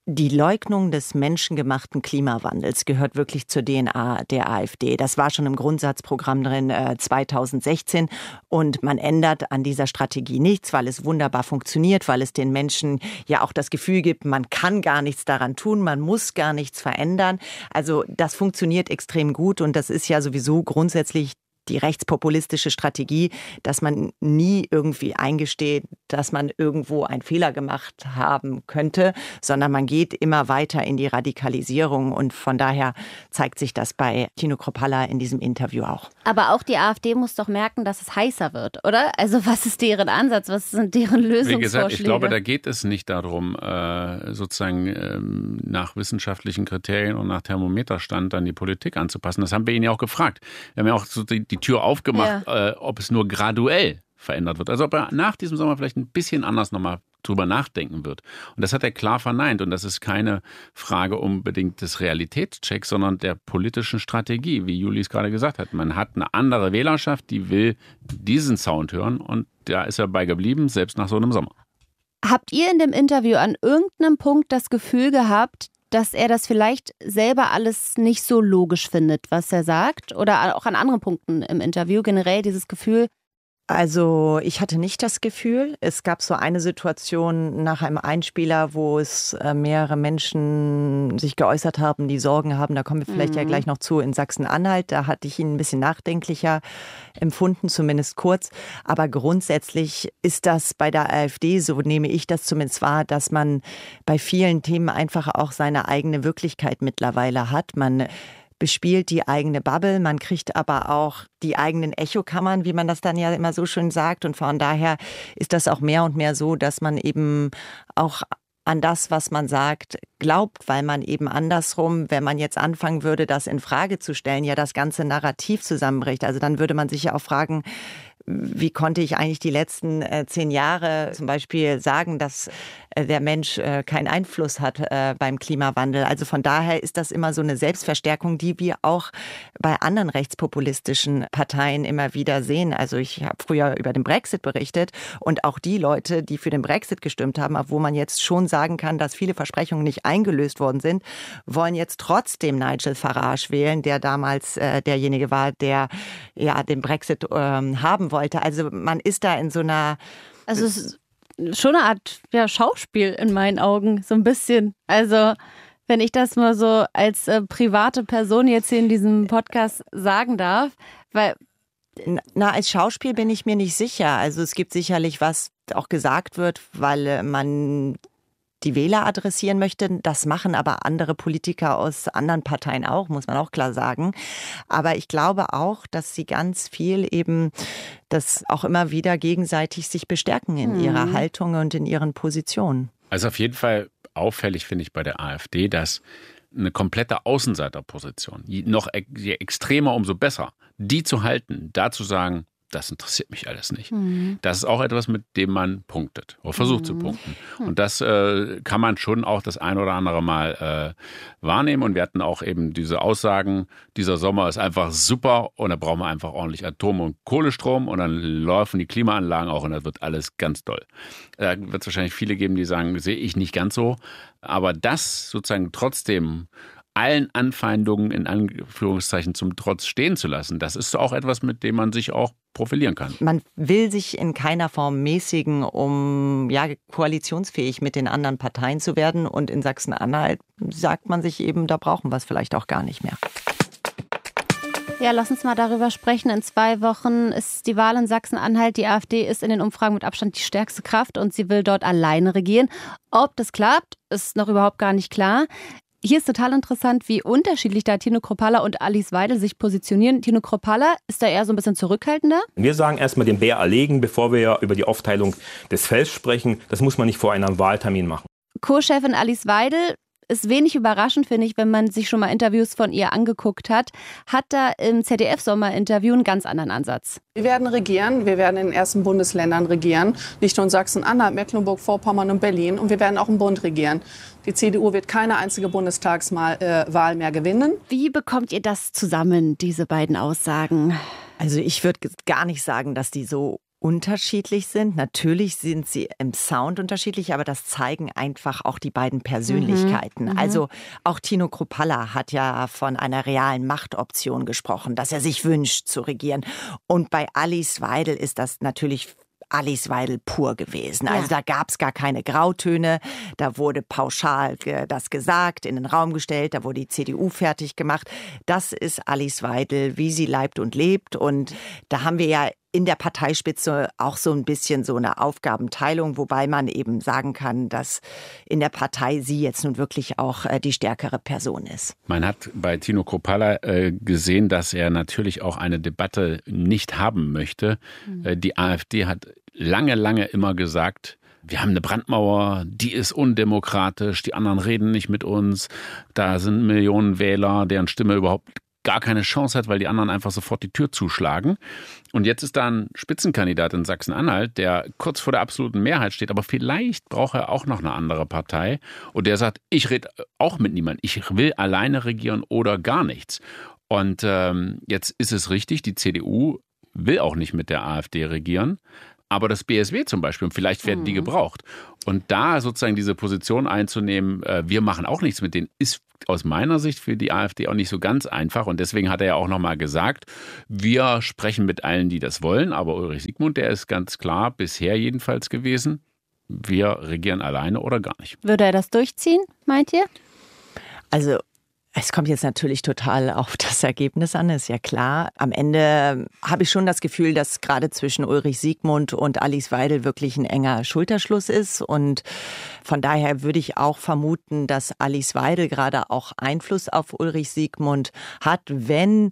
Die Leugnung des menschengemachten Klimawandels gehört wirklich zur D N A der AfD. Das war schon im Grundsatzprogramm drin äh, zweitausendsechzehn und man ändert an dieser Strategie nichts, weil es wunderbar funktioniert, weil es den Menschen ja auch das Gefühl gibt, man kann gar nichts daran tun, man muss gar nichts verändern. Also das funktioniert extrem gut und das ist ja sowieso grundsätzlich die rechtspopulistische Strategie, dass man nie irgendwie eingesteht, dass man irgendwo einen Fehler gemacht haben könnte, sondern man geht immer weiter in die Radikalisierung und von daher zeigt sich das bei Tino Kruppalla in diesem Interview auch. Aber auch die AfD muss doch merken, dass es heißer wird, oder? Also was ist deren Ansatz? Was sind deren Lösungsvorschläge? Wie gesagt, ich glaube, da geht es nicht darum, sozusagen nach wissenschaftlichen Kriterien und nach Thermometerstand dann die Politik anzupassen. Das haben wir ihn ja auch gefragt. Wir haben ja auch so die, die Tür aufgemacht, ja. äh, ob es nur graduell verändert wird. Also ob er nach diesem Sommer vielleicht ein bisschen anders nochmal drüber nachdenken wird. Und das hat er klar verneint. Und das ist keine Frage unbedingt des Realitätschecks, sondern der politischen Strategie, wie Juli es gerade gesagt hat. Man hat eine andere Wählerschaft, die will diesen Sound hören. Und da ist er bei geblieben, selbst nach so einem Sommer. Habt ihr in dem Interview an irgendeinem Punkt das Gefühl gehabt, dass er das vielleicht selber alles nicht so logisch findet, was er sagt? Oder auch an anderen Punkten im Interview generell dieses Gefühl? Also ich hatte nicht das Gefühl. Es gab so eine Situation nach einem Einspieler, wo es mehrere Menschen sich geäußert haben, die Sorgen haben. Da kommen wir vielleicht mhm. ja gleich noch zu in Sachsen-Anhalt. Da hatte ich ihn ein bisschen nachdenklicher empfunden, zumindest kurz. Aber grundsätzlich ist das bei der AfD, so nehme ich das zumindest wahr, dass man bei vielen Themen einfach auch seine eigene Wirklichkeit mittlerweile hat. Man bespielt die eigene Bubble, man kriegt aber auch die eigenen Echokammern, wie man das dann ja immer so schön sagt. Und von daher ist das auch mehr und mehr so, dass man eben auch an das, was man sagt, glaubt, weil man eben andersrum, wenn man jetzt anfangen würde, das in Frage zu stellen, ja das ganze Narrativ zusammenbricht. Also dann würde man sich ja auch fragen, wie konnte ich eigentlich die letzten äh, zehn Jahre zum Beispiel sagen, dass äh, der Mensch äh, keinen Einfluss hat äh, beim Klimawandel. Also von daher ist das immer so eine Selbstverstärkung, die wir auch bei anderen rechtspopulistischen Parteien immer wieder sehen. Also ich habe früher über den Brexit berichtet und auch die Leute, die für den Brexit gestimmt haben, wo man jetzt schon sagen kann, dass viele Versprechungen nicht eingelöst worden sind, wollen jetzt trotzdem Nigel Farage wählen, der damals äh, derjenige war, der ja den Brexit äh, haben wollte. Also man ist da in so einer... Also es ist schon eine Art ja, Schauspiel in meinen Augen, so ein bisschen. Also wenn ich das mal so als äh, private Person jetzt hier in diesem Podcast sagen darf, weil... Na, als Schauspiel bin ich mir nicht sicher. Also es gibt sicherlich, was auch gesagt wird, weil man die Wähler adressieren möchte. Das machen aber andere Politiker aus anderen Parteien auch, muss man auch klar sagen. Aber ich glaube auch, dass sie ganz viel eben das auch immer wieder gegenseitig sich bestärken in mhm. ihrer Haltung und in ihren Positionen. Also auf jeden Fall auffällig finde ich bei der AfD, dass eine komplette Außenseiterposition, noch je extremer, umso besser, die zu halten, da zu sagen, das interessiert mich alles nicht. Mhm. Das ist auch etwas, mit dem man punktet oder versucht mhm. zu punkten. Und das äh, kann man schon auch das ein oder andere Mal äh, wahrnehmen. Und wir hatten auch eben diese Aussagen, dieser Sommer ist einfach super und da brauchen wir einfach ordentlich Atom- und Kohlestrom und dann laufen die Klimaanlagen auch und das wird alles ganz toll. Da wird es wahrscheinlich viele geben, die sagen, sehe ich nicht ganz so. Aber das sozusagen trotzdem allen Anfeindungen in Anführungszeichen zum Trotz stehen zu lassen, das ist auch etwas, mit dem man sich auch profilieren kann. Man will sich in keiner Form mäßigen, um ja koalitionsfähig mit den anderen Parteien zu werden. Und in Sachsen-Anhalt sagt man sich eben, da brauchen wir es vielleicht auch gar nicht mehr. Ja, lass uns mal darüber sprechen. In zwei Wochen ist die Wahl in Sachsen-Anhalt. Die AfD ist in den Umfragen mit Abstand die stärkste Kraft und sie will dort alleine regieren. Ob das klappt, ist noch überhaupt gar nicht klar. Hier ist total interessant, wie unterschiedlich da Tino Kruppalla und Alice Weidel sich positionieren. Tino Kruppalla ist da eher so ein bisschen zurückhaltender. Wir sagen erstmal den Bär erlegen, bevor wir über die Aufteilung des Felds sprechen. Das muss man nicht vor einem Wahltermin machen. Co-Chefin Alice Weidel ist wenig überraschend, finde ich, wenn man sich schon mal Interviews von ihr angeguckt hat, hat da im Z D F-Sommerinterview einen ganz anderen Ansatz. Wir werden regieren, wir werden in den ersten Bundesländern regieren, nicht nur in Sachsen-Anhalt, Mecklenburg-Vorpommern und Berlin und wir werden auch im Bund regieren. Die C D U wird keine einzige Bundestagswahl mehr gewinnen. Wie bekommt ihr das zusammen, diese beiden Aussagen? Also ich würde gar nicht sagen, dass die so unterschiedlich sind. Natürlich sind sie im Sound unterschiedlich, aber das zeigen einfach auch die beiden Persönlichkeiten. Mhm, mhm. Also auch Tino Kruppalla hat ja von einer realen Machtoption gesprochen, dass er sich wünscht zu regieren. Und bei Alice Weidel ist das natürlich Alice Weidel pur gewesen. Also Ja. da gab es gar keine Grautöne, da wurde pauschal ge- das gesagt, in den Raum gestellt, da wurde die C D U fertig gemacht. Das ist Alice Weidel, wie sie leibt und lebt. Und da haben wir ja in der Parteispitze auch so ein bisschen so eine Aufgabenteilung, wobei man eben sagen kann, dass in der Partei sie jetzt nun wirklich auch äh, die stärkere Person ist. Man hat bei Tino Kruppalla äh, gesehen, dass er natürlich auch eine Debatte nicht haben möchte. Mhm. Äh, die AfD hat lange, lange immer gesagt, wir haben eine Brandmauer, die ist undemokratisch, die anderen reden nicht mit uns. Da sind Millionen Wähler, deren Stimme überhaupt gar keine Chance hat, weil die anderen einfach sofort die Tür zuschlagen. Und jetzt ist da ein Spitzenkandidat in Sachsen-Anhalt, der kurz vor der absoluten Mehrheit steht, aber vielleicht braucht er auch noch eine andere Partei. Und der sagt, ich rede auch mit niemandem, ich will alleine regieren oder gar nichts. Und ähm, jetzt ist es richtig, die C D U will auch nicht mit der AfD regieren. Aber das B S W zum Beispiel, und vielleicht werden die gebraucht. Und da sozusagen diese Position einzunehmen, äh, wir machen auch nichts mit denen, ist aus meiner Sicht für die AfD auch nicht so ganz einfach. Und deswegen hat er ja auch nochmal gesagt, wir sprechen mit allen, die das wollen. Aber Ulrich Siegmund, der ist ganz klar, bisher jedenfalls gewesen, wir regieren alleine oder gar nicht. Würde er das durchziehen, meint ihr? Also es kommt jetzt natürlich total auf das Ergebnis an, ist ja klar. Am Ende habe ich schon das Gefühl, dass gerade zwischen Ulrich Siegmund und Alice Weidel wirklich ein enger Schulterschluss ist. Und von daher würde ich auch vermuten, dass Alice Weidel gerade auch Einfluss auf Ulrich Siegmund hat, wenn...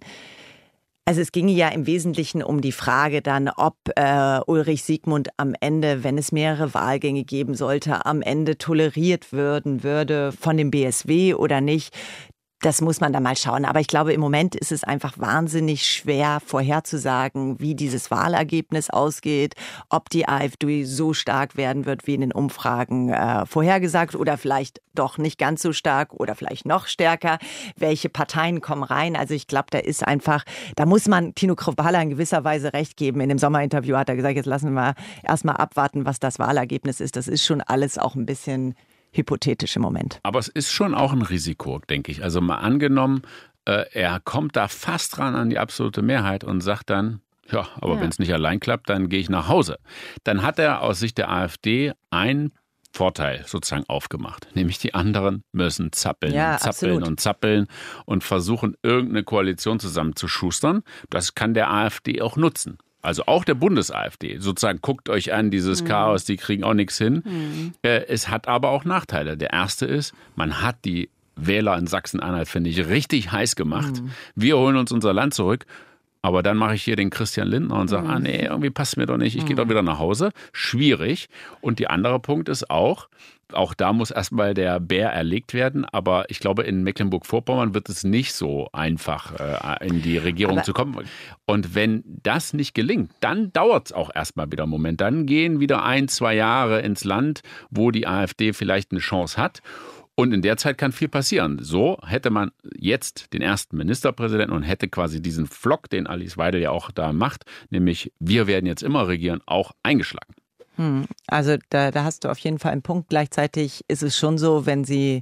Also es ginge ja im Wesentlichen um die Frage dann, ob äh, Ulrich Siegmund am Ende, wenn es mehrere Wahlgänge geben sollte, am Ende toleriert würden würde von dem B S W oder nicht. Das muss man dann mal schauen. Aber ich glaube, im Moment ist es einfach wahnsinnig schwer vorherzusagen, wie dieses Wahlergebnis ausgeht, ob die AfD so stark werden wird, wie in den Umfragen äh, vorhergesagt oder vielleicht doch nicht ganz so stark oder vielleicht noch stärker. Welche Parteien kommen rein? Also ich glaube, da ist einfach, da muss man Tino Kruppalla in gewisser Weise recht geben. In dem Sommerinterview hat er gesagt, jetzt lassen wir mal erstmal abwarten, was das Wahlergebnis ist. Das ist schon alles auch ein bisschen hypothetisch im Moment. Aber es ist schon auch ein Risiko, denke ich. Also mal angenommen, äh, er kommt da fast ran an die absolute Mehrheit und sagt dann, ja, aber ja. wenn es nicht allein klappt, dann gehe ich nach Hause. Dann hat er aus Sicht der AfD einen Vorteil sozusagen aufgemacht. Nämlich die anderen müssen zappeln, ja, und zappeln absolut. und zappeln und versuchen, irgendeine Koalition zusammenzuschustern. Das kann der AfD auch nutzen. Also auch der Bundes-AfD, sozusagen guckt euch an, dieses mhm. Chaos, die kriegen auch nichts hin. Mhm. Äh, es hat aber auch Nachteile. Der erste ist, man hat die Wähler in Sachsen-Anhalt, finde ich, richtig heiß gemacht. Mhm. Wir holen uns unser Land zurück. Aber dann mache ich hier den Christian Lindner und sage, mhm. ah nee, irgendwie passt mir doch nicht, ich mhm. gehe doch wieder nach Hause. Schwierig. Und der andere Punkt ist auch, auch da muss erstmal der Bär erlegt werden. Aber ich glaube, in Mecklenburg-Vorpommern wird es nicht so einfach, äh, in die Regierung aber zu kommen. Und wenn das nicht gelingt, dann dauert es auch erstmal wieder einen Moment. Dann gehen wieder ein, zwei Jahre ins Land, wo die AfD vielleicht eine Chance hat. Und in der Zeit kann viel passieren. So hätte man jetzt den ersten Ministerpräsidenten und hätte quasi diesen Flock, den Alice Weidel ja auch da macht, nämlich wir werden jetzt immer regieren, auch eingeschlagen. Hm. Also da, da hast du auf jeden Fall einen Punkt. Gleichzeitig ist es schon so, wenn sie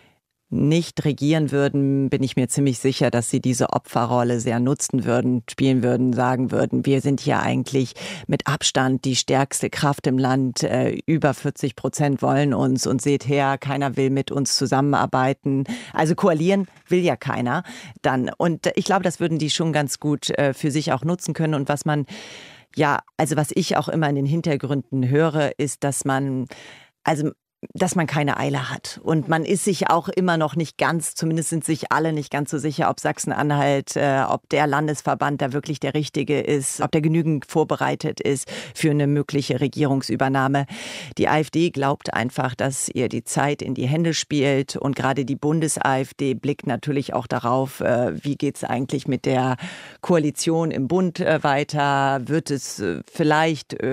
nicht regieren würden, bin ich mir ziemlich sicher, dass sie diese Opferrolle sehr nutzen würden, spielen würden, sagen würden, wir sind hier eigentlich mit Abstand die stärkste Kraft im Land, äh, über vierzig Prozent wollen uns und seht her, keiner will mit uns zusammenarbeiten. Also koalieren will ja keiner dann. Und ich glaube, das würden die schon ganz gut äh, für sich auch nutzen können. Und was man, ja, also was ich auch immer in den Hintergründen höre, ist, dass man, also dass man keine Eile hat. Und man ist sich auch immer noch nicht ganz, zumindest sind sich alle nicht ganz so sicher, ob Sachsen-Anhalt, äh, ob der Landesverband da wirklich der richtige ist, ob der genügend vorbereitet ist für eine mögliche Regierungsübernahme. Die AfD glaubt einfach, dass ihr die Zeit in die Hände spielt. Und gerade die Bundes-AfD blickt natürlich auch darauf, äh, wie geht es eigentlich mit der Koalition im Bund äh, weiter? Wird es äh, vielleicht äh,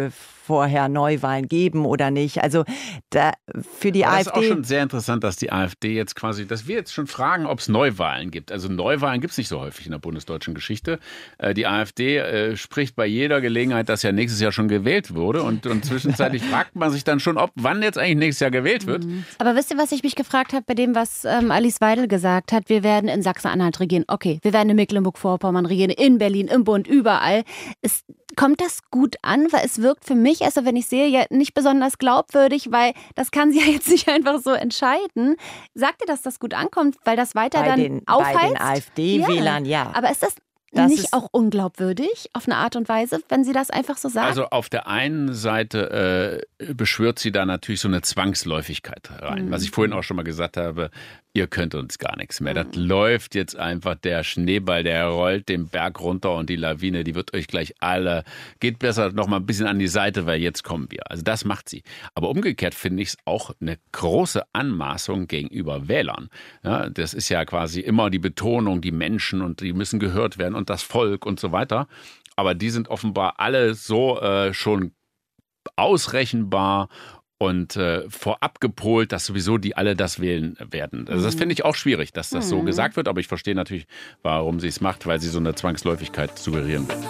vorher Neuwahlen geben oder nicht. Also da, für die Aber AfD... Das ist auch schon sehr interessant, dass die AfD jetzt quasi, dass wir jetzt schon fragen, ob es Neuwahlen gibt. Also Neuwahlen gibt es nicht so häufig in der bundesdeutschen Geschichte. Äh, die AfD äh, spricht bei jeder Gelegenheit, dass ja nächstes Jahr schon gewählt wurde. Und, und zwischenzeitlich fragt man sich dann schon, ob wann jetzt eigentlich nächstes Jahr gewählt wird. Aber wisst ihr, was ich mich gefragt habe bei dem, was ähm, Alice Weidel gesagt hat? Wir werden in Sachsen-Anhalt regieren. Okay, wir werden in Mecklenburg-Vorpommern regieren, in Berlin, im Bund, überall. Es, kommt das gut an? Weil es wirkt für mich, also wenn ich sehe, ja nicht besonders glaubwürdig, weil das kann sie ja jetzt nicht einfach so entscheiden. Sagt ihr, dass das gut ankommt, weil das weiter bei dann den, aufheizt? Bei den AfD-Wählern, ja. ja. Aber ist das, das nicht ist auch unglaubwürdig auf eine Art und Weise, wenn sie das einfach so sagt? Also auf der einen Seite äh, beschwört sie da natürlich so eine Zwangsläufigkeit rein. Mhm. Was ich vorhin auch schon mal gesagt habe, ihr könnt uns gar nichts mehr. Das läuft jetzt einfach, der Schneeball, der rollt den Berg runter und die Lawine, die wird euch gleich alle, geht besser noch mal ein bisschen an die Seite, weil jetzt kommen wir. Also das macht sie. Aber umgekehrt finde ich es auch eine große Anmaßung gegenüber Wählern. Ja, das ist ja quasi immer die Betonung, die Menschen und die müssen gehört werden und das Volk und so weiter. Aber die sind offenbar alle so äh, schon ausrechenbar und äh, vorab gepolt, dass sowieso die alle das wählen werden. Also das finde ich auch schwierig, dass das so gesagt wird, aber ich verstehe natürlich, warum sie es macht, weil sie so eine Zwangsläufigkeit suggerieren will.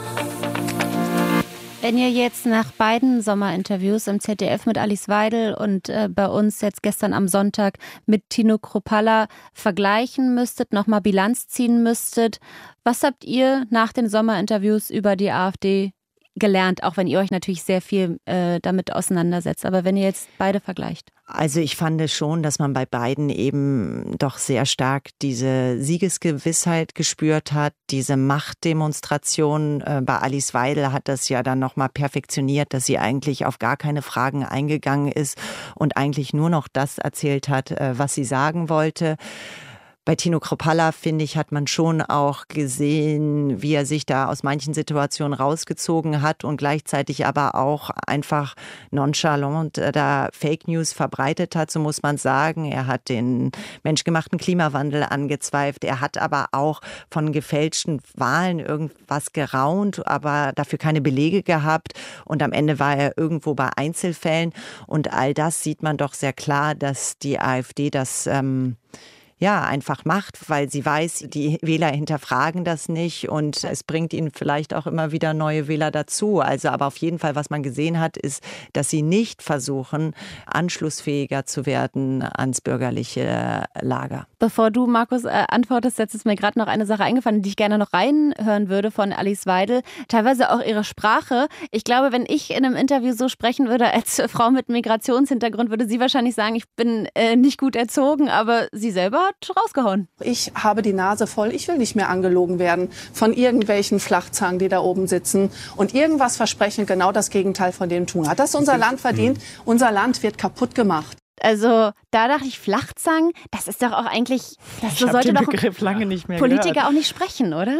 Wenn ihr jetzt nach beiden Sommerinterviews im Z D F mit Alice Weidel und äh, bei uns jetzt gestern am Sonntag mit Tino Kruppalla vergleichen müsstet, nochmal Bilanz ziehen müsstet, was habt ihr nach den Sommerinterviews über die AfD gelernt, auch wenn ihr euch natürlich sehr viel äh, damit auseinandersetzt. Aber wenn ihr jetzt beide vergleicht. Also ich fand schon, dass man bei beiden eben doch sehr stark diese Siegesgewissheit gespürt hat, diese Machtdemonstration. Äh, bei Alice Weidel hat das ja dann nochmal perfektioniert, dass sie eigentlich auf gar keine Fragen eingegangen ist und eigentlich nur noch das erzählt hat, äh, was sie sagen wollte. Bei Tino Kruppalla, finde ich, hat man schon auch gesehen, wie er sich da aus manchen Situationen rausgezogen hat und gleichzeitig aber auch einfach nonchalant da Fake News verbreitet hat, so muss man sagen. Er hat den menschgemachten Klimawandel angezweifelt. Er hat aber auch von gefälschten Wahlen irgendwas geraunt, aber dafür keine Belege gehabt. Und am Ende war er irgendwo bei Einzelfällen. Und all das sieht man doch sehr klar, dass die AfD das ähm, ja, einfach macht, weil sie weiß, die Wähler hinterfragen das nicht und es bringt ihnen vielleicht auch immer wieder neue Wähler dazu. Also, aber auf jeden Fall, was man gesehen hat, ist, dass sie nicht versuchen, anschlussfähiger zu werden ans bürgerliche Lager. Bevor du, Markus, äh, antwortest, jetzt ist mir gerade noch eine Sache eingefallen, die ich gerne noch reinhören würde von Alice Weidel. Teilweise auch ihre Sprache. Ich glaube, wenn ich in einem Interview so sprechen würde als Frau mit Migrationshintergrund, würde sie wahrscheinlich sagen, ich bin äh, nicht gut erzogen, aber sie selber rausgehauen. Ich habe die Nase voll. Ich will nicht mehr angelogen werden von irgendwelchen Flachzangen, die da oben sitzen und irgendwas versprechen, genau das Gegenteil von dem tun. Hat das unser Land verdient? Unser Land wird kaputt gemacht. Also da dachte ich, Flachzangen, das ist doch auch eigentlich, das so sollte doch Begriff lange nicht mehr Politiker gehört. auch nicht sprechen, oder?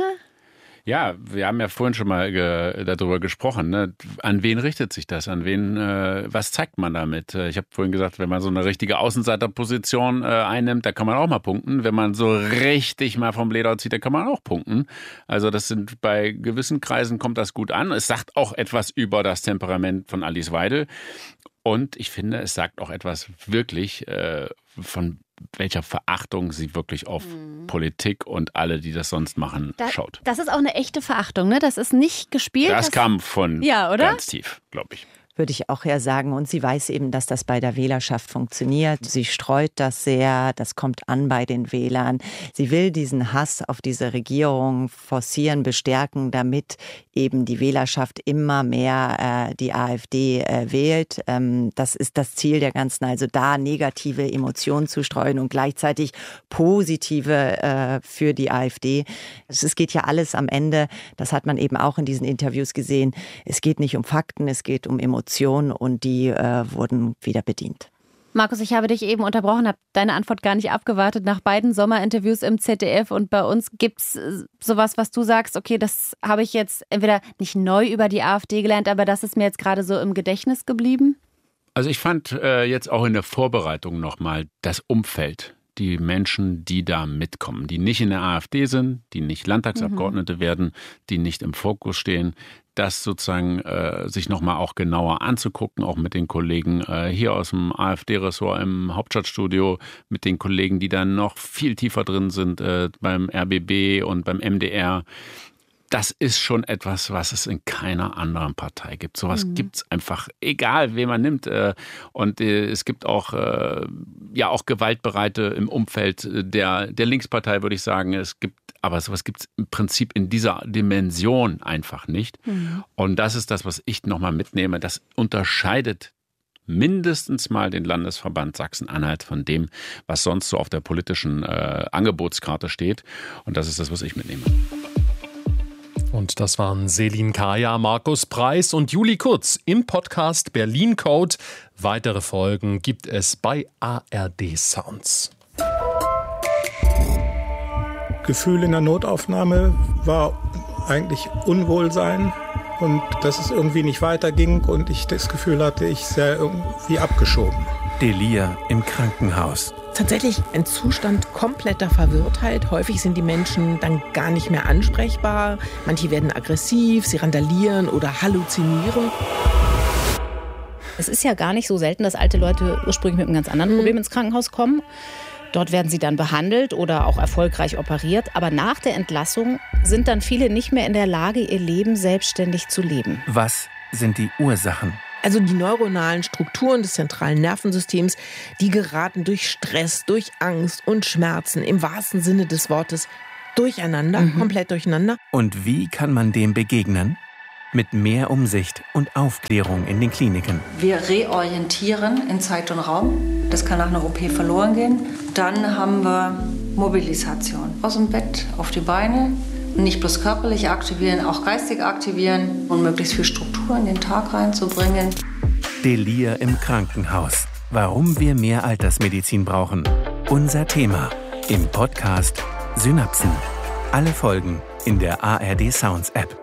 Ja, wir haben ja vorhin schon mal ge- darüber gesprochen. Ne? An wen richtet sich das? An wen? Äh, was zeigt man damit? Ich habe vorhin gesagt, wenn man so eine richtige Außenseiterposition äh, einnimmt, da kann man auch mal punkten. Wenn man so richtig mal vom Leder zieht, da kann man auch punkten. Also das sind bei gewissen Kreisen kommt das gut an. Es sagt auch etwas über das Temperament von Alice Weidel. Und ich finde, es sagt auch etwas wirklich äh, von welcher Verachtung sie wirklich auf mhm. Politik und alle, die das sonst machen, da, schaut. Das ist auch eine echte Verachtung, ne? Das ist nicht gespielt. Das, das kam von ja, oder? ganz tief, glaube ich. Würde ich auch eher sagen. Und sie weiß eben, dass das bei der Wählerschaft funktioniert. Sie streut das sehr, das kommt an bei den Wählern. Sie will diesen Hass auf diese Regierung forcieren, bestärken, damit eben die Wählerschaft immer mehr äh, die AfD äh, wählt. Ähm, das ist das Ziel der ganzen, also da negative Emotionen zu streuen und gleichzeitig positive äh, für die AfD. Es geht ja alles am Ende, das hat man eben auch in diesen Interviews gesehen, es geht nicht um Fakten, es geht um Emotionen. Und die äh, wurden wieder bedient. Markus, ich habe dich eben unterbrochen, habe deine Antwort gar nicht abgewartet. Nach beiden Sommerinterviews im Z D F und bei uns gibt es sowas, was du sagst, okay, das habe ich jetzt entweder nicht neu über die AfD gelernt, aber das ist mir jetzt gerade so im Gedächtnis geblieben? Also ich fand äh, jetzt auch in der Vorbereitung nochmal das Umfeld. Die Menschen, die da mitkommen, die nicht in der AfD sind, die nicht Landtagsabgeordnete mhm. werden, die nicht im Fokus stehen. das sozusagen äh, sich nochmal auch genauer anzugucken, auch mit den Kollegen äh, hier aus dem AfD-Ressort im Hauptstadtstudio, mit den Kollegen, die dann noch viel tiefer drin sind äh, beim R B B und beim M D R. Das ist schon etwas, was es in keiner anderen Partei gibt. Sowas mhm. gibt es einfach, egal wen man nimmt. Und es gibt auch, ja, auch Gewaltbereite im Umfeld der, der Linkspartei, würde ich sagen. Es gibt, aber sowas gibt es im Prinzip in dieser Dimension einfach nicht. Mhm. Und das ist das, was ich nochmal mitnehme. Das unterscheidet mindestens mal den Landesverband Sachsen-Anhalt von dem, was sonst so auf der politischen äh, Angebotskarte steht. Und das ist das, was ich mitnehme. Und das waren Selin Kaya, Markus Preis und Juli Kurz im Podcast Berlin Code. Weitere Folgen gibt es bei A R D Sounds. Gefühl in der Notaufnahme war eigentlich Unwohlsein und dass es irgendwie nicht weiterging und ich das Gefühl hatte, ich sei irgendwie abgeschoben. Delir im Krankenhaus. Tatsächlich ein Zustand kompletter Verwirrtheit. Häufig sind die Menschen dann gar nicht mehr ansprechbar. Manche werden aggressiv, sie randalieren oder halluzinieren. Es ist ja gar nicht so selten, dass alte Leute ursprünglich mit einem ganz anderen Problem ins Krankenhaus kommen. Dort werden sie dann behandelt oder auch erfolgreich operiert. Aber nach der Entlassung sind dann viele nicht mehr in der Lage, ihr Leben selbstständig zu leben. Was sind die Ursachen? Also die neuronalen Strukturen des zentralen Nervensystems, die geraten durch Stress, durch Angst und Schmerzen im wahrsten Sinne des Wortes durcheinander, mhm. komplett durcheinander. Und wie kann man dem begegnen? Mit mehr Umsicht und Aufklärung in den Kliniken. Wir reorientieren in Zeit und Raum. Das kann nach einer O P verloren gehen. Dann haben wir Mobilisation. Aus dem Bett auf die Beine. Nicht bloß körperlich aktivieren, auch geistig aktivieren und möglichst viel Struktur in den Tag reinzubringen. Delir im Krankenhaus. Warum wir mehr Altersmedizin brauchen. Unser Thema im Podcast Synapsen. Alle Folgen in der A R D Sounds App.